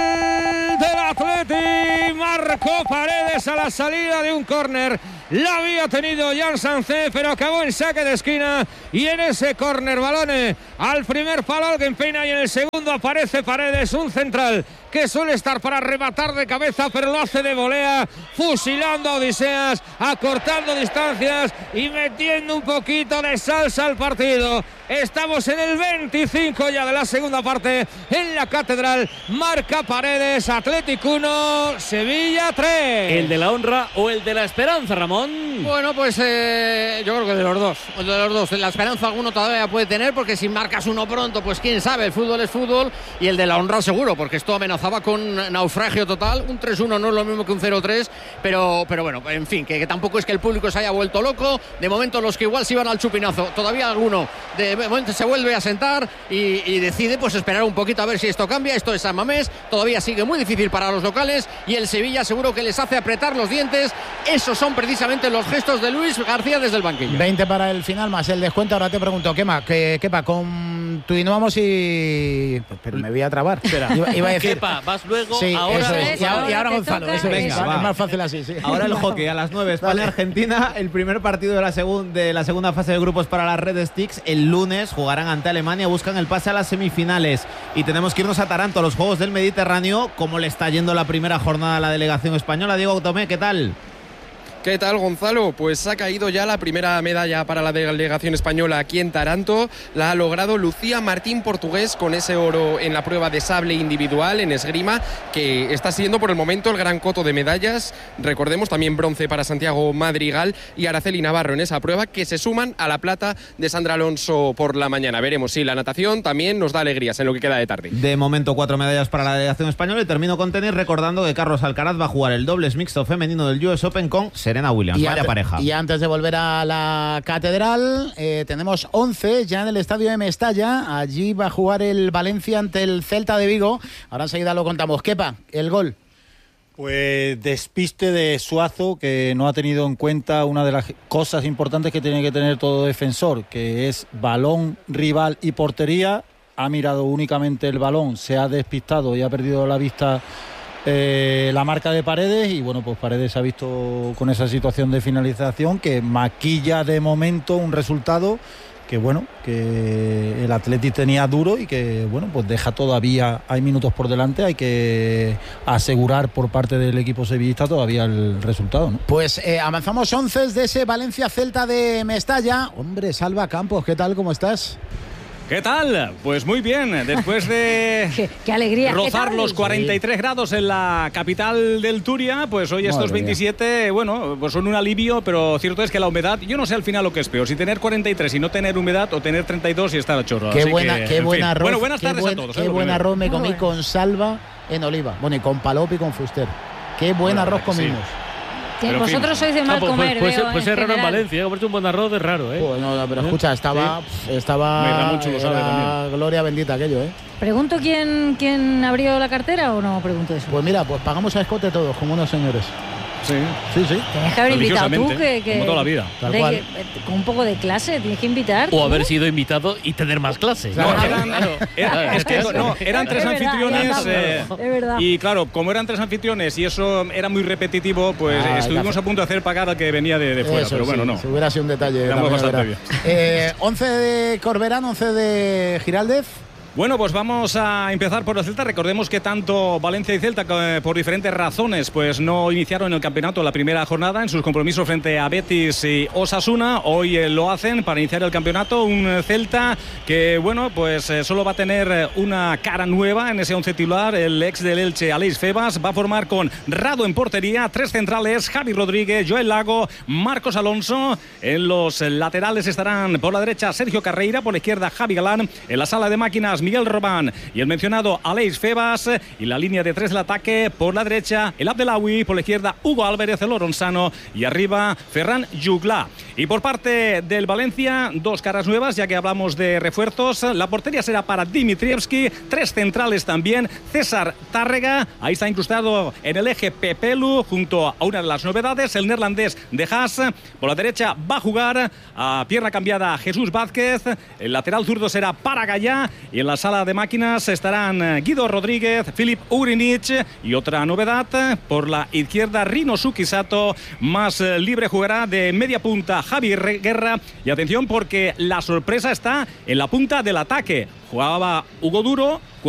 gol del Athletic. Marcó Paredes a la salida de un córner. La había tenido Jan Sánchez, pero acabó en saque de esquina. Y en ese córner, balones al primer palo alguien peina y en el segundo aparece Paredes, un central que suele estar para rematar de cabeza, pero lo hace de volea, fusilando a Odiseas, acortando distancias y metiendo un poquito de salsa al partido. Estamos en el veinticinco ya de la segunda parte en la Catedral. Marca Paredes, Athletic uno, Sevilla tres. ¿El de la honra o el de la esperanza, Ramón? Bueno, pues eh, yo creo que de los dos. De los dos. La esperanza alguno todavía puede tener, porque si marcas uno pronto, pues quién sabe, el fútbol es fútbol. Y el de la honra seguro, porque esto amenazaba con naufragio total. Un tres uno no es lo mismo que un cero tres, pero, pero bueno, en fin, que, que tampoco es que el público se haya vuelto loco. De momento los que igual se iban al chupinazo, todavía alguno de momento se vuelve a sentar y, y decide pues esperar un poquito a ver si esto cambia. Esto es San Mamés, todavía sigue muy difícil para los locales y el Sevilla seguro que les hace apretar los dientes. Esos son precisamente los gestos de Luis García desde el banquillo. veinte para el final más el descuento. Ahora te pregunto, Kema, que Kepa, continuamos y... Pero me voy a trabar. Espera. Iba, iba a decir... Kepa, vas luego, sí, ahora... Eso es. Eso, Y ahora, y ahora te Gonzalo. toca Eso es. Venga, es va. más fácil así, sí. Ahora el hockey a las nueve, España-Argentina, el primer partido de la, segun, de la segunda fase de grupos para las Red Sticks. El lunes jugarán ante Alemania, buscan el pase a las semifinales. Y tenemos que irnos a Taranto, a los Juegos del Mediterráneo. ¿Cómo le está yendo la primera jornada a la delegación española? Diego Tomé, ¿qué tal? ¿Qué tal, Gonzalo? Pues ha caído ya la primera medalla para la delegación española aquí en Taranto. La ha logrado Lucía Martín Portugués con ese oro en la prueba de sable individual en esgrima, que está siendo por el momento el gran coto de medallas. Recordemos también bronce para Santiago Madrigal y Araceli Navarro en esa prueba, que se suman a la plata de Sandra Alonso por la mañana. Veremos si la natación también nos da alegrías en lo que queda de tarde. De momento cuatro medallas para la delegación española y termino con tenis recordando que Carlos Alcaraz va a jugar el dobles mixto femenino del U S Open con Serena Williams. Y Vaya antes, pareja. Y antes de volver a la Catedral, eh, tenemos once ya en el estadio de Mestalla. Allí va a jugar el Valencia ante el Celta de Vigo. Ahora enseguida lo contamos. Kepa, el gol. Pues despiste de Suazo, que no ha tenido en cuenta una de las cosas importantes que tiene que tener todo defensor, que es balón, rival y portería. Ha mirado únicamente el balón, se ha despistado y ha perdido la vista eh, la marca de Paredes, y bueno, pues Paredes se ha visto con esa situación de finalización que maquilla de momento un resultado que bueno, que el Athletic tenía duro y que bueno, pues deja todavía, hay minutos por delante, hay que asegurar por parte del equipo sevillista todavía el resultado, ¿no? Pues eh, avanzamos once de ese Valencia Celta de Mestalla. Hombre, Salva Campos, ¿qué tal? ¿Cómo estás? ¿Qué tal? Pues muy bien, después de qué, qué alegría, rozar ¿qué los cuarenta y tres sí. grados en la capital del Turia, pues hoy Madre estos veintisiete, mía. bueno, pues son un alivio, pero cierto es que la humedad, yo no sé al final lo que es peor, si tener cuarenta y tres y no tener humedad, o tener treinta y dos y estar a chorro. Qué Así buena, que, qué buen fin. arroz. Bueno, buenas qué tardes buen, a todos. Qué ¿eh? buen Primero. arroz me comí Bueno. con Salva en Oliva. Bueno, y con Palop y con Fuster. Qué buen Bueno, arroz sí. comimos. Que Pero, en fin. vosotros sois de mal Ah, pues, comer, pues, veo, pues, pues en es raro en general. Valencia, comerte un buen arroz es raro, ¿eh? Pues no, pero escucha, estaba, estaba Me da mucho, lo sabe era también. gloria bendita aquello, ¿eh? ¿Pregunto quién, quién abrió la cartera o no pregunto eso? Pues mira, pues pagamos a escote todos, como unos señores. Sí. Sí, sí. Tienes que haber invitado tú, Religiosamente, que, que como toda la vida. Tal de- cual. eh, con un poco de clase, tienes que invitar. O tú. haber sido invitado y tener más clase. No, Claro, eran, claro. era- Claro, es que eso. no, eran tres Es verdad, anfitriones es verdad, eh, es verdad. y claro, como eran tres anfitriones y eso era muy repetitivo, pues Ah, estuvimos ya. a punto de hacer pagar al que venía de, de fuera, Eso pero bueno, sí, no. Si hubiera sido un detalle. Estamos también, bastante verá. Eh, once de Corberán, once de Giraldez. Bueno, pues vamos a empezar por el Celta. Recordemos que tanto Valencia y Celta, eh, por diferentes razones, pues no iniciaron el campeonato la primera jornada en sus compromisos frente a Betis y Osasuna. Hoy eh, lo hacen para iniciar el campeonato. Un Celta que, bueno, pues eh, solo va a tener una cara nueva en ese once titular. El ex del Elche, Aleix Febas, va a formar con Rado en portería, tres centrales, Javi Rodríguez, Joel Lago, Marcos Alonso. En los laterales estarán por la derecha Sergio Carreira, por la izquierda Javi Galán. En la sala de máquinas Miguel Robán y el mencionado Aleix Febas, y la línea de tres del ataque por la derecha el Abdelawi, por la izquierda Hugo Álvarez, el Oronsano, y arriba Ferran Jugla. Y por parte del Valencia, dos caras nuevas, ya que hablamos de refuerzos. La portería será para Dimitrievski, tres centrales también, César Tárrega, ahí está incrustado en el eje Pepelu, junto a una de las novedades, el neerlandés de Haas. Por la derecha va a jugar a pierna cambiada Jesús Vázquez, el lateral zurdo será para Gallá, y en la sala de máquinas estarán Guido Rodríguez, Filip Urinich, y otra novedad, por la izquierda Rino Sukisato, más libre jugará de media punta Javi Guerra. Y atención, porque la sorpresa está en la punta del ataque. Jugaba Hugo Duro